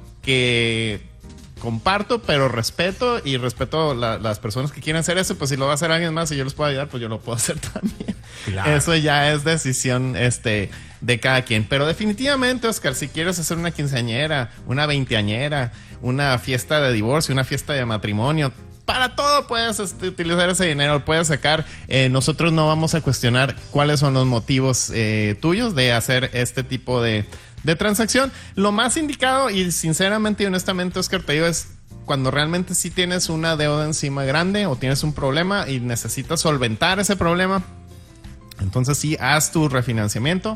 Speaker 11: que comparto, pero respeto y respeto la, las personas que quieren hacer eso. Pues si lo va a hacer alguien más y yo les puedo ayudar, pues yo lo puedo hacer también. Claro. Eso ya es decisión este, de cada quien. Pero definitivamente, Oscar, si quieres hacer una quinceañera, una veinteañera, una fiesta de divorcio, una fiesta de matrimonio, para todo puedes este, utilizar ese dinero, puedes sacar. Eh, nosotros no vamos a cuestionar cuáles son los motivos eh, tuyos de hacer este tipo de de transacción. Lo más indicado y sinceramente y honestamente, Oscar, te digo, es cuando realmente sí tienes una deuda encima grande o tienes un problema y necesitas solventar ese problema. Entonces sí, haz tu refinanciamiento,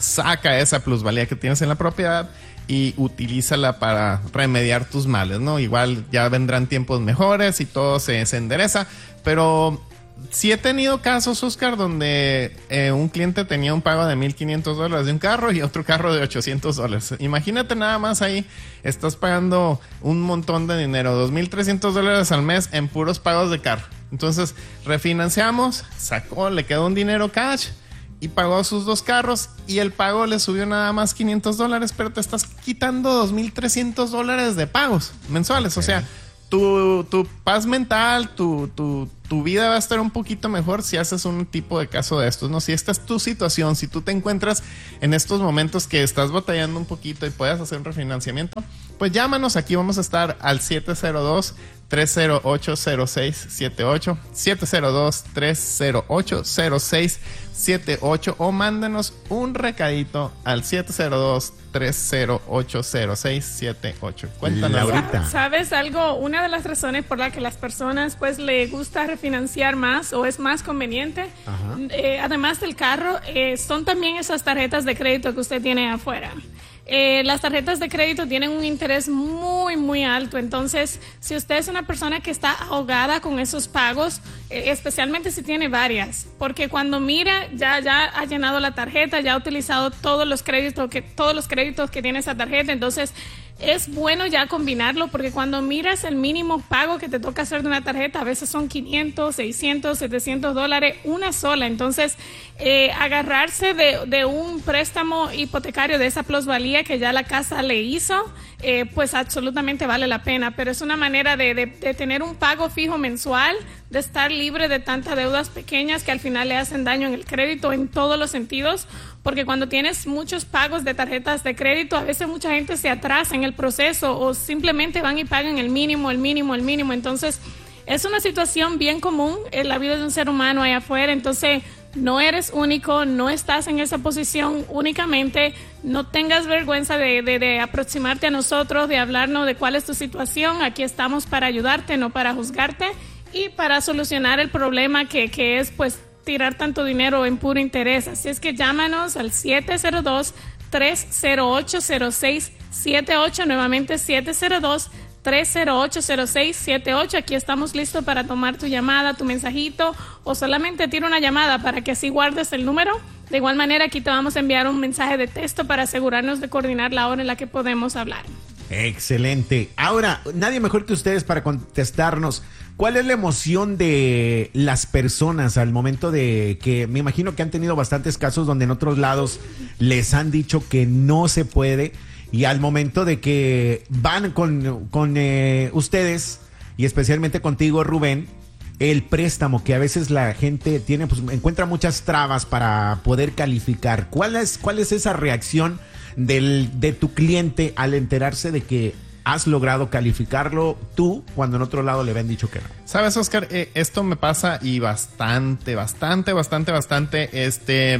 Speaker 11: saca esa plusvalía que tienes en la propiedad y utilízala para remediar tus males, ¿no? Igual ya vendrán tiempos mejores y todo se, se endereza, pero sí he tenido casos, Oscar, donde eh, un cliente tenía un pago de mil quinientos dólares de un carro y otro carro de ochocientos dólares. Imagínate nada más ahí, estás pagando un montón de dinero, dos mil trescientos dólares al mes en puros pagos de carro. Entonces, refinanciamos, sacó, le quedó un dinero cash y pagó sus dos carros y el pago le subió nada más quinientos dólares, pero te estás quitando dos mil trescientos dólares de pagos mensuales. Okay. O sea, tu, tu paz mental, tu, tu, tu vida va a estar un poquito mejor si haces un tipo de caso de estos, ¿no? Si esta es tu situación, si tú te encuentras en estos momentos que estás batallando un poquito y puedes hacer un refinanciamiento, pues llámanos, aquí vamos a estar al siete cero dos, tres cero ocho, cero seis siete ocho, siete cero dos, tres cero ocho, cero seis siete ocho o mándanos un recadito al siete cero dos, tres cero ocho, cero seis siete ocho. Cuéntanos ahorita.
Speaker 10: ¿Sabes algo? Una de las razones por la que las personas pues le gusta refinanciar más o es más conveniente, eh, además del carro, eh, son también esas tarjetas de crédito que usted tiene afuera. Eh, las tarjetas de crédito tienen un interés muy muy alto, entonces si usted es una persona que está ahogada con esos pagos, eh, especialmente si tiene varias, porque cuando mira ya ya ha llenado la tarjeta, ya ha utilizado todos los créditos que todos los créditos que tiene esa tarjeta, entonces es bueno ya combinarlo, porque cuando miras el mínimo pago que te toca hacer de una tarjeta, a veces son quinientos, seiscientos, setecientos dólares una sola. Entonces, eh, agarrarse de, de un préstamo hipotecario de esa plusvalía que ya la casa le hizo, eh, pues absolutamente vale la pena. Pero es una manera de, de, de tener un pago fijo mensual, de estar libre de tantas deudas pequeñas que al final le hacen daño en el crédito en todos los sentidos. Porque cuando tienes muchos pagos de tarjetas de crédito, a veces mucha gente se atrasa en el proceso o simplemente van y pagan el mínimo, el mínimo, el mínimo. Entonces, es una situación bien común en la vida de un ser humano allá afuera. Entonces, no eres único, no estás en esa posición únicamente. No tengas vergüenza de, de, de aproximarte a nosotros, de hablarnos de cuál es tu situación. Aquí estamos para ayudarte, no para juzgarte y para solucionar el problema que, que es, pues, tirar tanto dinero en puro interés. Así es que llámanos al siete cero dos, tres cero ocho, cero seis siete ocho, nuevamente siete cero dos, tres cero ocho, cero seis siete ocho. Aquí estamos listos para tomar tu llamada, tu mensajito, o solamente tira una llamada para que así guardes el número. De igual manera, aquí te vamos a enviar un mensaje de texto para asegurarnos de coordinar la hora en la que podemos hablar.
Speaker 9: Excelente. Ahora, nadie mejor que ustedes para contestarnos. ¿Cuál es la emoción de las personas al momento de que, me imagino que han tenido bastantes casos donde en otros lados les han dicho que no se puede, y al momento de que van con, con eh, ustedes y especialmente contigo, Rubén, el préstamo que a veces la gente tiene, pues encuentra muchas trabas para poder calificar? ¿Cuál es, cuál es esa reacción del, de tu cliente al enterarse de que has logrado calificarlo tú cuando en otro lado le habían dicho que no?
Speaker 11: Sabes, Oscar, eh, esto me pasa y bastante, bastante, bastante, bastante, este,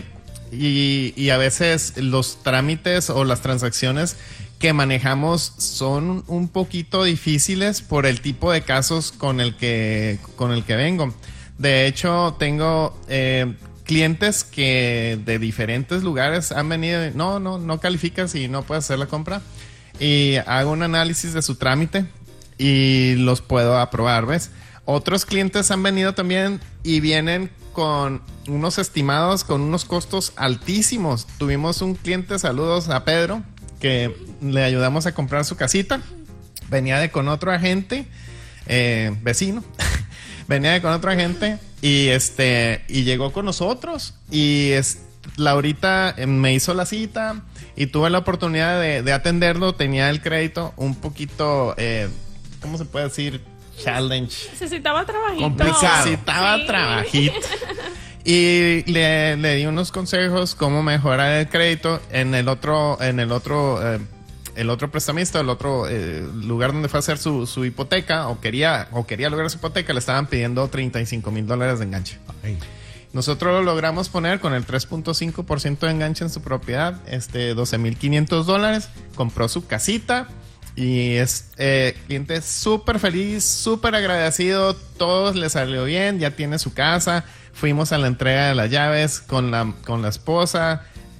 Speaker 11: y, y a veces los trámites o las transacciones que manejamos son un poquito difíciles por el tipo de casos con el que, con el que vengo. De hecho, tengo eh, clientes que de diferentes lugares han venido, no, no, no calificas y no puedes hacer la compra. Y hago un análisis de su trámite y los puedo aprobar, ¿ves? Otros clientes han venido también y vienen con unos estimados, con unos costos altísimos. Tuvimos un cliente, saludos a Pedro, que le ayudamos a comprar su casita. Venía de con otro agente, eh, vecino, venía de con otro agente y este y llegó con nosotros. Y es, Laurita me hizo la cita y tuve la oportunidad de, de atenderlo. Tenía el crédito un poquito, eh, ¿cómo se puede decir? Challenge.
Speaker 10: Necesitaba trabajito.
Speaker 11: Complicado. Necesitaba sí. trabajito. Y le, le di unos consejos cómo mejorar el crédito en el otro, en el otro, eh, el otro prestamista, el otro eh, lugar donde fue a hacer su, su hipoteca o quería, o quería lograr su hipoteca. Le estaban pidiendo treinta y cinco mil dólares de enganche. Ay. Nosotros lo logramos poner con el tres punto cinco por ciento de enganche en su propiedad, este, doce mil quinientos dólares. Compró su casita y es eh, cliente súper feliz, súper agradecido. Todo le salió bien, ya tiene su casa. Fuimos a la entrega de las llaves con la, con la esposa.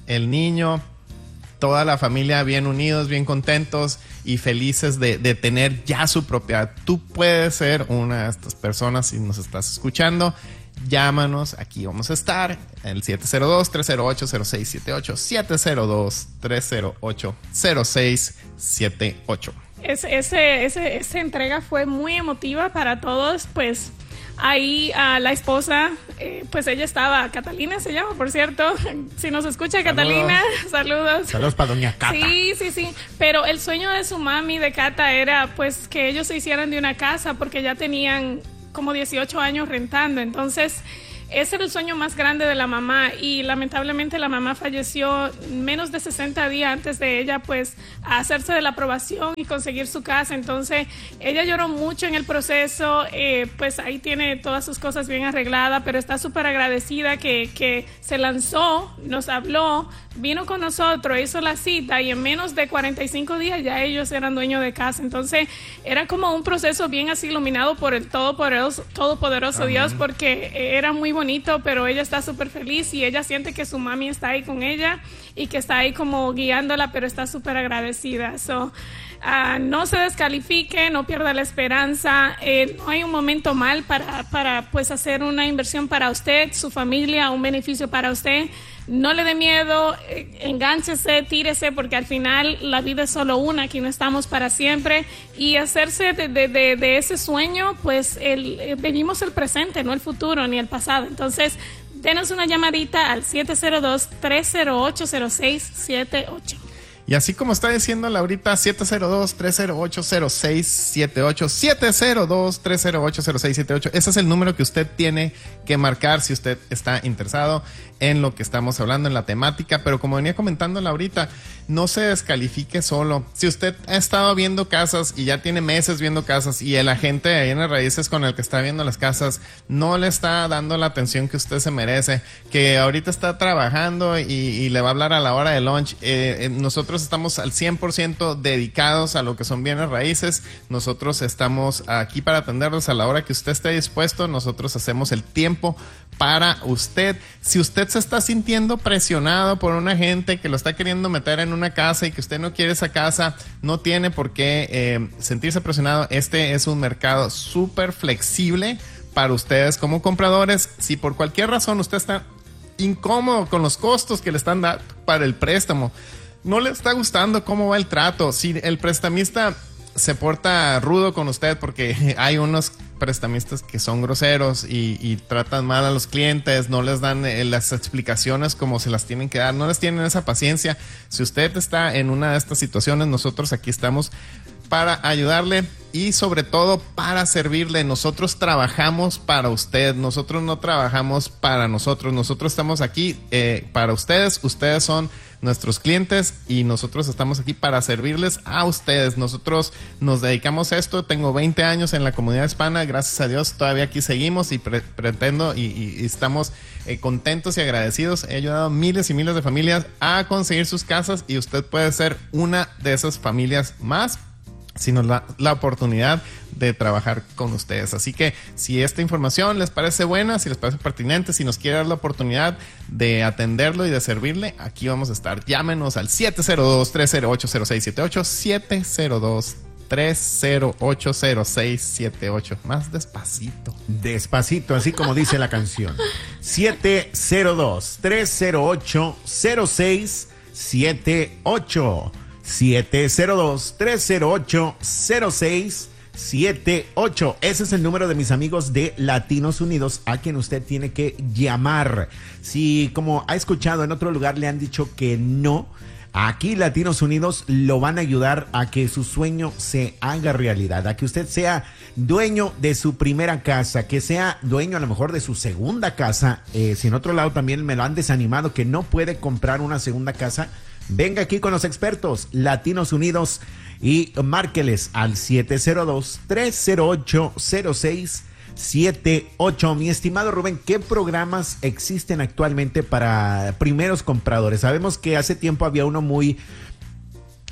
Speaker 11: el niño, toda la familia bien unidos, bien contentos y felices de, de tener ya su propiedad. Tú puedes ser una de estas personas si nos estás escuchando. Llámanos, aquí vamos a estar, el siete cero dos, tres cero ocho, cero seis siete ocho, siete cero dos, tres cero ocho, cero seis siete ocho.
Speaker 10: Ese, ese, ese, esa entrega fue muy emotiva para todos, pues ahí a uh, la esposa, eh, pues ella estaba, Catalina se llama, por cierto, si nos escucha saludos. Catalina, saludos.
Speaker 9: Saludos para doña Cata.
Speaker 10: Sí, sí, sí, pero el sueño de su mami, de Cata, era pues que ellos se hicieran de una casa porque ya tenían como dieciocho años rentando, entonces ese era el sueño más grande de la mamá y lamentablemente la mamá falleció menos de sesenta días antes de ella pues hacerse de la aprobación y conseguir su casa. Entonces ella lloró mucho en el proceso, eh, pues ahí tiene todas sus cosas bien arregladas, pero está súper agradecida que, que se lanzó, nos habló, vino con nosotros, hizo la cita y en menos de cuarenta y cinco días ya ellos eran dueños de casa. Entonces era como un proceso bien así iluminado por el todopoderoso, todopoderoso Dios, porque era muy bonito, pero ella está súper feliz y ella siente que su mami está ahí con ella y que está ahí como guiándola, pero está súper agradecida. So, uh, no se descalifique, no pierda la esperanza, eh, no hay un momento mal para, para pues hacer una inversión para usted, su familia, un beneficio para usted. No le dé miedo, eh, engánchese, tírese, porque al final la vida es solo una, aquí no estamos para siempre, y hacerse de, de, de, de ese sueño, pues el, eh, vivimos el presente, no el futuro ni el pasado. Entonces, denos una llamadita al siete cero dos, tres cero ocho, cero seis siete ocho.
Speaker 11: Y así como está diciendo Laurita, siete cero dos, tres cero ocho, cero seis siete ocho, siete cero dos, tres cero ocho, cero seis siete ocho. Ese es el número que usted tiene que marcar si usted está interesado en lo que estamos hablando, en la temática. Pero como venía comentando Laurita, no se descalifique solo. Si usted ha estado viendo casas y ya tiene meses viendo casas y el agente de bienes raíces con el que está viendo las casas no le está dando la atención que usted se merece, que ahorita está trabajando y, y le va a hablar a la hora de lunch, eh, eh, nosotros estamos al cien por ciento dedicados a lo que son bienes raíces. Nosotros estamos aquí para atenderlos a la hora que usted esté dispuesto. Nosotros hacemos el tiempo para usted. Si usted se está sintiendo presionado por un agente que lo está queriendo meter en una casa y que usted no quiere esa casa, no tiene por qué eh, sentirse presionado. Este es un mercado súper flexible para ustedes como compradores. Si por cualquier razón usted está incómodo con los costos que le están dando para el préstamo, no le está gustando cómo va el trato, si el prestamista se porta rudo con usted, porque hay unos prestamistas que son groseros y, y tratan mal a los clientes, no les dan eh, las explicaciones como se las tienen que dar, no les tienen esa paciencia. Si usted está en una de estas situaciones, nosotros aquí estamos para ayudarle y sobre todo para servirle. Nosotros trabajamos para usted, nosotros no trabajamos para nosotros, nosotros estamos aquí eh, para ustedes, ustedes son nuestros clientes y nosotros estamos aquí para servirles a ustedes. Nosotros nos dedicamos a esto, tengo veinte años en la comunidad hispana, gracias a Dios todavía aquí seguimos y pre- pretendo y, y, y estamos eh, contentos y agradecidos. He ayudado a miles y miles de familias a conseguir sus casas y usted puede ser una de esas familias más si nos da la oportunidad de trabajar con ustedes. Así que si esta información les parece buena, si les parece pertinente, si nos quiere dar la oportunidad de atenderlo y de servirle, aquí vamos a estar. Llámenos al siete cero dos, tres cero ocho, cero seis siete ocho, siete cero dos, tres cero ocho, cero seis siete ocho. Más despacito.
Speaker 9: Despacito, así como dice la canción. siete cero dos, tres cero ocho, cero seis siete ocho. siete cero dos, tres cero ocho, cero seis siete ocho. Ese es el número de mis amigos de Latinos Unidos a quien usted tiene que llamar. Si, como ha escuchado en otro lugar, le han dicho que no, aquí Latinos Unidos lo van a ayudar a que su sueño se haga realidad, a que usted sea dueño de su primera casa, que sea dueño a lo mejor de su segunda casa. Eh, si en otro lado también me lo han desanimado, que no puede comprar una segunda casa, venga aquí con los expertos Latinos Unidos y márqueles al siete cero dos, tres cero ocho, cero seis siete ocho. Mi estimado Rubén, ¿qué programas existen actualmente para primeros compradores? Sabemos que hace tiempo había uno muy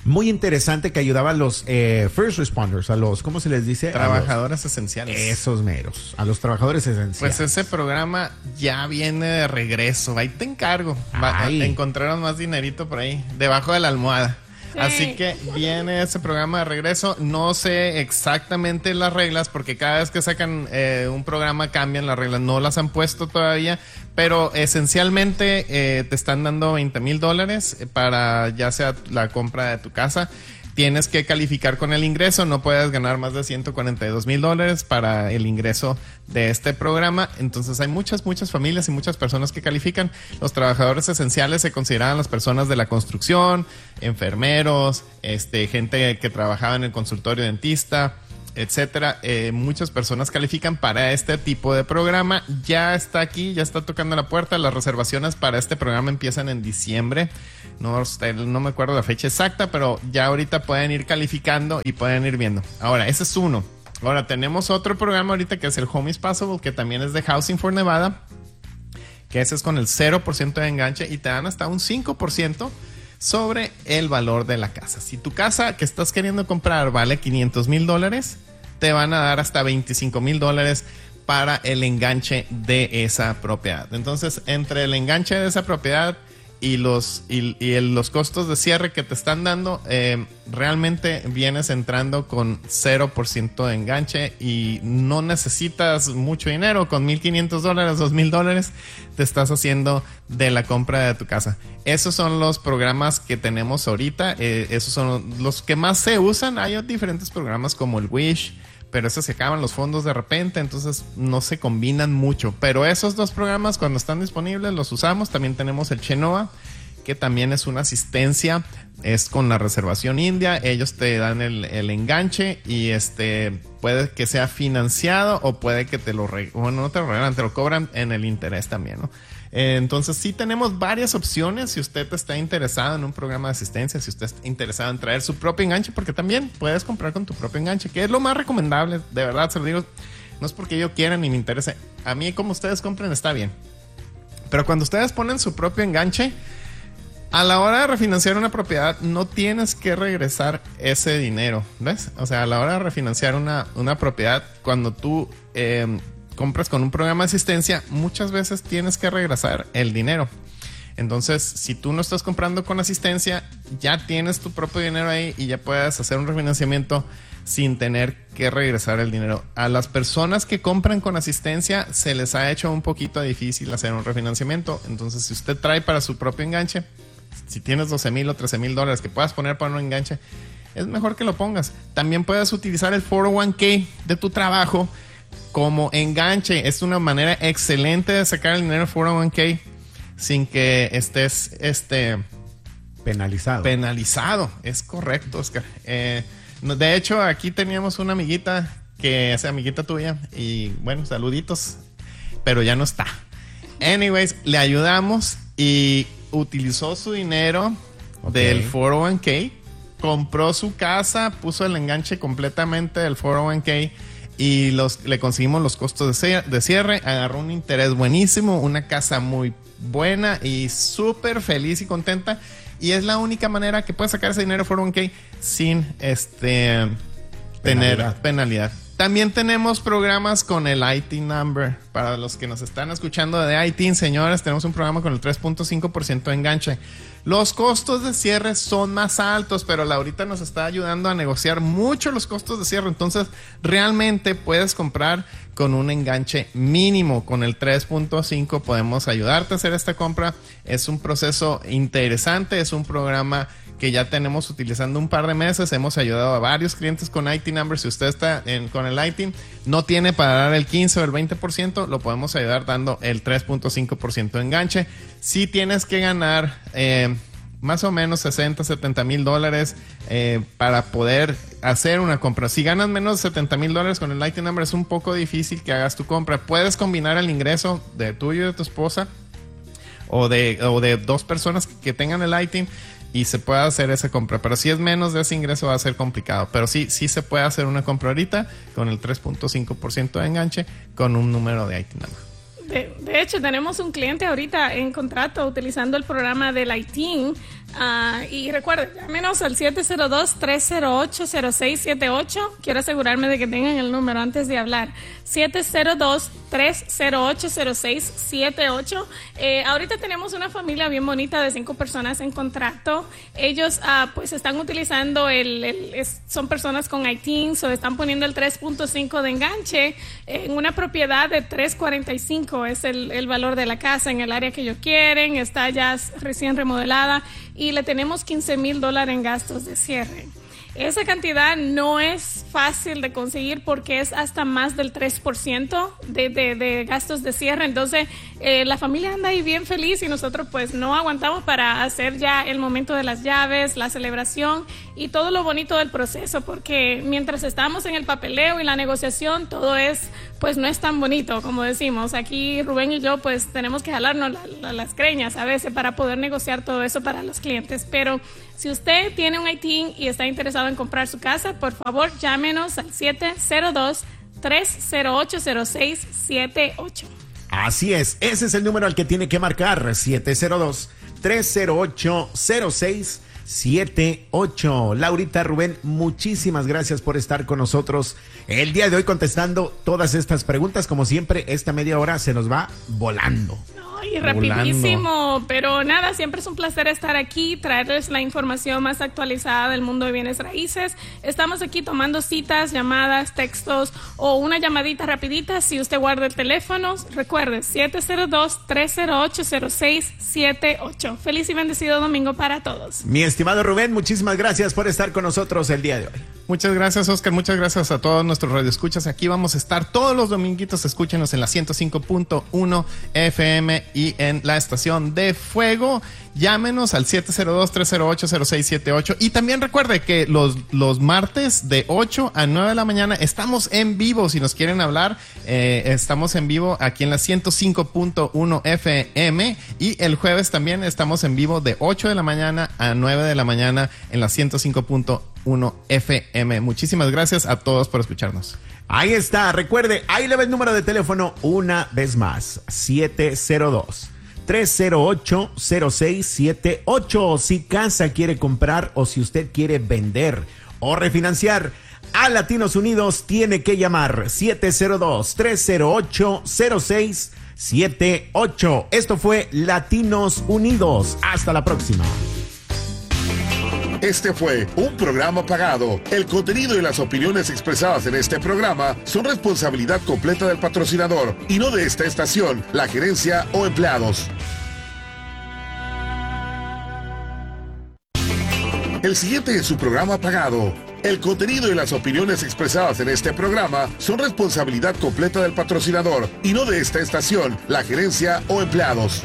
Speaker 9: muy interesante que ayudaba a los eh, first responders, a los, ¿cómo se les dice?
Speaker 11: Trabajadores
Speaker 9: los,
Speaker 11: esenciales.
Speaker 9: Esos meros, a los trabajadores esenciales.
Speaker 11: Pues ese programa ya viene de regreso. Ahí te encargo. Va, encontraron más dinerito por ahí, debajo de la almohada. Sí. Así que viene ese programa de regreso. No sé exactamente las reglas porque cada vez que sacan eh, un programa cambian las reglas. No las han puesto todavía, pero esencialmente eh, te están dando veinte mil dólares para ya sea la compra de tu casa. Tienes que calificar con el ingreso, no puedes ganar más de ciento cuarenta y dos mil dólares para el ingreso de este programa. Entonces hay muchas, muchas familias y muchas personas que califican. Los trabajadores esenciales se consideran las personas de la construcción, enfermeros, este, gente que trabajaba en el consultorio dentista, etcétera. Eh, muchas personas califican para este tipo de programa. Ya está aquí, ya está tocando la puerta. Las reservaciones para este programa empiezan en diciembre. No, no me acuerdo la fecha exacta, pero ya ahorita pueden ir calificando y pueden ir viendo. Ahora, ese es uno. Ahora tenemos otro programa ahorita que es el Home is Possible, que también es de Housing for Nevada, que ese es con el cero por ciento de enganche y te dan hasta un cinco por ciento sobre el valor de la casa. Si tu casa que estás queriendo comprar vale quinientos mil dólares, te van a dar hasta veinticinco mil dólares para el enganche de esa propiedad. Entonces, entre el enganche de esa propiedad y los, y, y el, los costos de cierre que te están dando, eh, realmente vienes entrando con cero por ciento de enganche y no necesitas mucho dinero. Con mil quinientos dólares, dos mil dólares, te estás haciendo de la compra de tu casa. Esos son los programas que tenemos ahorita. Eh, esos son los que más se usan. Hay diferentes programas como el Wish, pero esos se acaban los fondos de repente, entonces no se combinan mucho. Pero esos dos programas, cuando están disponibles, los usamos. También tenemos el Chenoa, que también es una asistencia, es con la reservación india. Ellos te dan el, el enganche y este puede que sea financiado o puede que te lo re- bueno, no te lo regalan, te lo cobran en el interés también, ¿no? Entonces sí tenemos varias opciones si usted está interesado en un programa de asistencia, si usted está interesado en traer su propio enganche, porque también puedes comprar con tu propio enganche, que es lo más recomendable, de verdad se lo digo, no es porque yo quiera ni me interese, a mí como ustedes compren está bien, pero cuando ustedes ponen su propio enganche, a la hora de refinanciar una propiedad no tienes que regresar ese dinero, ¿ves? O sea, a la hora de refinanciar una, una propiedad, cuando tú eh, compras con un programa de asistencia, muchas veces tienes que regresar el dinero. Entonces, si tú no estás comprando con asistencia, ya tienes tu propio dinero ahí y ya puedes hacer un refinanciamiento sin tener que regresar el dinero. A las personas que compran con asistencia se les ha hecho un poquito difícil hacer un refinanciamiento. Entonces, si usted trae para su propio enganche, si tienes doce mil o trece mil dólares que puedas poner para un enganche, es mejor que lo pongas. También puedes utilizar el cuatro oh uno k de tu trabajo como enganche. Es una manera excelente de sacar el dinero del cuatro oh uno k sin que estés este,
Speaker 9: penalizado.
Speaker 11: Penalizado, es correcto, Oscar. Eh, de hecho, aquí teníamos una amiguita que es amiguita tuya y bueno, saluditos, pero ya no está. Anyways, le ayudamos y utilizó su dinero okay. del cuatro oh uno k, compró su casa, puso el enganche completamente del cuatro oh uno k y los, le conseguimos los costos de cierre, de cierre, agarró un interés buenísimo, una casa muy buena y súper feliz y contenta, y es la única manera que puede sacar ese dinero cuatro oh uno k sin este penalidad. tener penalidad. También tenemos programas con el I T I N number. Para los que nos están escuchando de I T I N, señores, tenemos un programa con el tres punto cinco por ciento de enganche. Los costos de cierre son más altos, pero Laurita nos está ayudando a negociar mucho los costos de cierre. Entonces, realmente puedes comprar con un enganche mínimo. Con el tres punto cinco podemos ayudarte a hacer esta compra. Es un proceso interesante, es un programa que ya tenemos utilizando un par de meses. Hemos ayudado a varios clientes con I T I N number. Si usted está en, con el I T I N, no tiene para dar el quince o el veinte por ciento, lo podemos ayudar dando el tres punto cinco por ciento de enganche. Si tienes que ganar eh, más o menos sesenta, setenta mil dólares eh, para poder hacer una compra. Si ganas menos de setenta mil dólares con el I T I N number, es un poco difícil que hagas tu compra. Puedes combinar el ingreso de tuyo y de tu esposa o de, o de dos personas que tengan el I T I N y se puede hacer esa compra, pero si es menos de ese ingreso va a ser complicado, pero sí, sí se puede hacer una compra ahorita con el tres punto cinco por ciento de enganche con un número de I T I N.
Speaker 10: De, de hecho, tenemos un cliente ahorita en contrato utilizando el programa del I T I N Uh, y recuerden, llámenos al siete cero dos, tres cero ocho, cero seis siete ocho. Quiero asegurarme de que tengan el número antes de hablar. siete cero dos, tres cero ocho, cero seis siete ocho. Eh, ahorita tenemos una familia bien bonita de cinco personas en contrato. Ellos uh, pues están utilizando el, el es, son personas con I T I N, o están poniendo el tres punto cinco de enganche en una propiedad de tres cuarenta y cinco. Es el, el valor de la casa en el área que ellos quieren. Está ya recién remodelada y le tenemos quince mil dólares en gastos de cierre. Esa cantidad no es fácil de conseguir porque es hasta más del tres por ciento de, de, de gastos de cierre. Entonces, eh, la familia anda ahí bien feliz y nosotros pues no aguantamos para hacer ya el momento de las llaves, la celebración y todo lo bonito del proceso, porque mientras estamos en el papeleo y la negociación, todo es, pues no es tan bonito como decimos. Aquí Rubén y yo pues tenemos que jalarnos la, la, las greñas a veces para poder negociar todo eso para los clientes. Pero si usted tiene un I T I N y está interesado en comprar su casa, por favor llámenos al siete cero dos, tres cero ocho, cero seis siete ocho.
Speaker 9: Así es, ese es el número al que tiene que marcar, siete cero dos, tres cero ocho, cero seis siete ocho. Laurita, Rubén, muchísimas gracias por estar con nosotros el día de hoy contestando todas estas preguntas. Como siempre, esta media hora se nos va volando.
Speaker 10: Y rapidísimo, pero nada, siempre es un placer estar aquí, traerles la información más actualizada del mundo de bienes raíces. Estamos aquí tomando citas, llamadas, textos o una llamadita rapidita. Si usted guarda el teléfono, recuerde siete cero dos, tres cero ocho, cero seis siete ocho. Feliz y bendecido domingo para todos.
Speaker 9: Mi estimado Rubén, muchísimas gracias por estar con nosotros el día de hoy.
Speaker 11: Muchas gracias, Oscar. Muchas gracias a todos nuestros radioescuchas. Aquí vamos a estar todos los dominguitos. Escúchenos en la ciento cinco punto uno F M y en la estación de Fuego. Llámenos al siete cero dos, tres cero ocho, cero seis siete ocho. Y también recuerde que los, los martes de ocho a nueve de la mañana estamos en vivo. Si nos quieren hablar, eh, estamos en vivo aquí en la ciento cinco punto uno F M. Y el jueves también estamos en vivo de ocho de la mañana a nueve de la mañana en la ciento cinco punto uno F M. Muchísimas gracias a todos por escucharnos.
Speaker 9: Ahí está, recuerde, ahí le ve el número de teléfono una vez más, siete cero dos, tres cero ocho, cero seis siete ocho. Si casa quiere comprar o si usted quiere vender o refinanciar, a Latinos Unidos tiene que llamar siete cero dos, tres cero ocho, cero seis siete ocho. Esto fue Latinos Unidos. Hasta la próxima.
Speaker 8: Este fue un programa pagado. El contenido y las opiniones expresadas en este programa son responsabilidad completa del patrocinador y no de esta estación, la gerencia o empleados. El siguiente es su programa pagado. El contenido y las opiniones expresadas en este programa son responsabilidad completa del patrocinador y no de esta estación, la gerencia o empleados.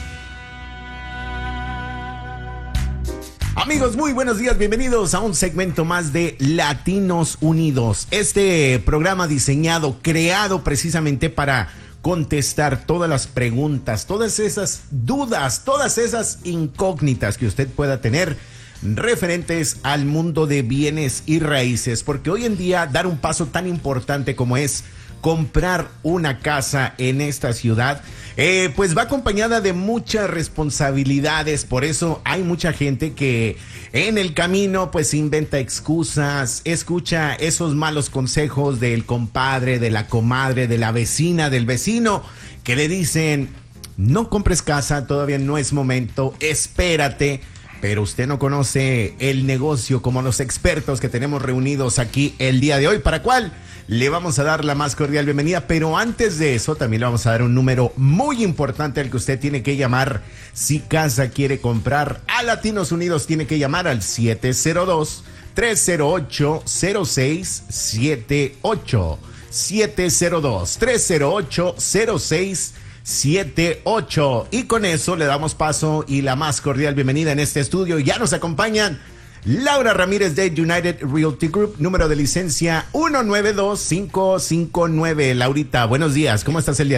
Speaker 9: Amigos, muy buenos días, bienvenidos a un segmento más de Latinos Unidos. Este programa diseñado, creado precisamente para contestar todas las preguntas, todas esas dudas, todas esas incógnitas que usted pueda tener referentes al mundo de bienes y raíces, porque hoy en día dar un paso tan importante como es comprar una casa en esta ciudad, eh, pues va acompañada de muchas responsabilidades. Por eso hay mucha gente que en el camino pues inventa excusas, escucha esos malos consejos del compadre, de la comadre, de la vecina, del vecino, que le dicen: no compres casa, todavía no es momento, espérate. Pero usted no conoce el negocio como los expertos que tenemos reunidos aquí el día de hoy, para cual le vamos a dar la más cordial bienvenida. Pero antes de eso, también le vamos a dar un número muy importante al que usted tiene que llamar si casa quiere comprar. A Latinos Unidos tiene que llamar al siete cero dos, tres cero ocho, cero seis siete ocho. siete cero dos, tres cero ocho, cero seis siete ocho. Y con eso le damos paso y la más cordial bienvenida en este estudio. Ya nos acompañan Laura Ramírez de United Realty Group, número de licencia uno nueve dos cinco cinco nueve. Laurita, buenos días, ¿cómo estás el día de hoy?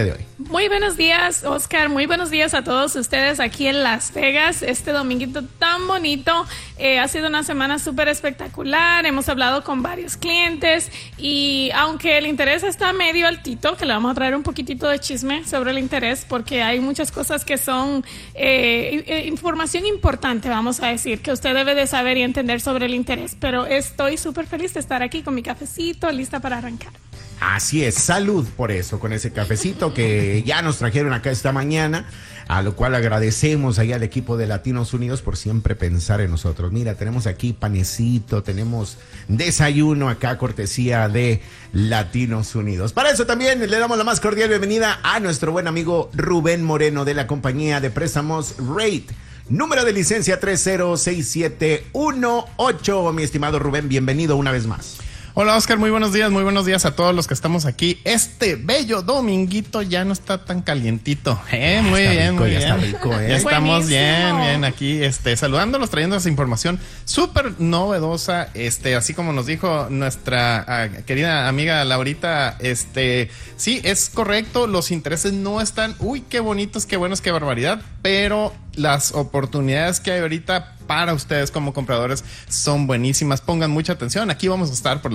Speaker 10: Muy buenos días, Oscar. Muy buenos días a todos ustedes aquí en Las Vegas. Este dominguito tan bonito. Eh, ha sido una semana súper espectacular. Hemos hablado con varios clientes y aunque el interés está medio altito, que le vamos a traer un poquitito de chisme sobre el interés porque hay muchas cosas que son eh, información importante, vamos a decir, que usted debe de saber y entender sobre el interés. Pero estoy súper feliz de estar aquí con mi cafecito, lista para arrancar.
Speaker 9: Así es, salud por eso, con ese cafecito que ya nos trajeron acá esta mañana, a lo cual agradecemos ahí al equipo de Latinos Unidos por siempre pensar en nosotros. Mira, tenemos aquí panecito, tenemos desayuno acá, cortesía de Latinos Unidos. Para eso también le damos la más cordial bienvenida a nuestro buen amigo Rubén Moreno de la compañía de préstamos Rate. Número de licencia tres cero seis siete uno ocho. Mi estimado Rubén, bienvenido una vez más.
Speaker 11: Hola Oscar, muy buenos días, muy buenos días a todos los que estamos aquí. Este bello dominguito ya no está tan calientito, ¿eh? Muy
Speaker 9: está
Speaker 11: bien,
Speaker 9: rico,
Speaker 11: muy
Speaker 9: ya
Speaker 11: bien.
Speaker 9: Está rico, ¿eh?
Speaker 11: Ya estamos
Speaker 10: Buenísimo.
Speaker 11: bien, bien aquí, este, saludándolos, trayendo esa información súper novedosa, este, así como nos dijo nuestra uh, querida amiga Laurita, este, sí, es correcto, los intereses no están, uy, qué bonitos, qué buenos, qué barbaridad, pero las oportunidades que hay ahorita para ustedes como compradores son buenísimas. Pongan mucha atención, aquí vamos a estar por la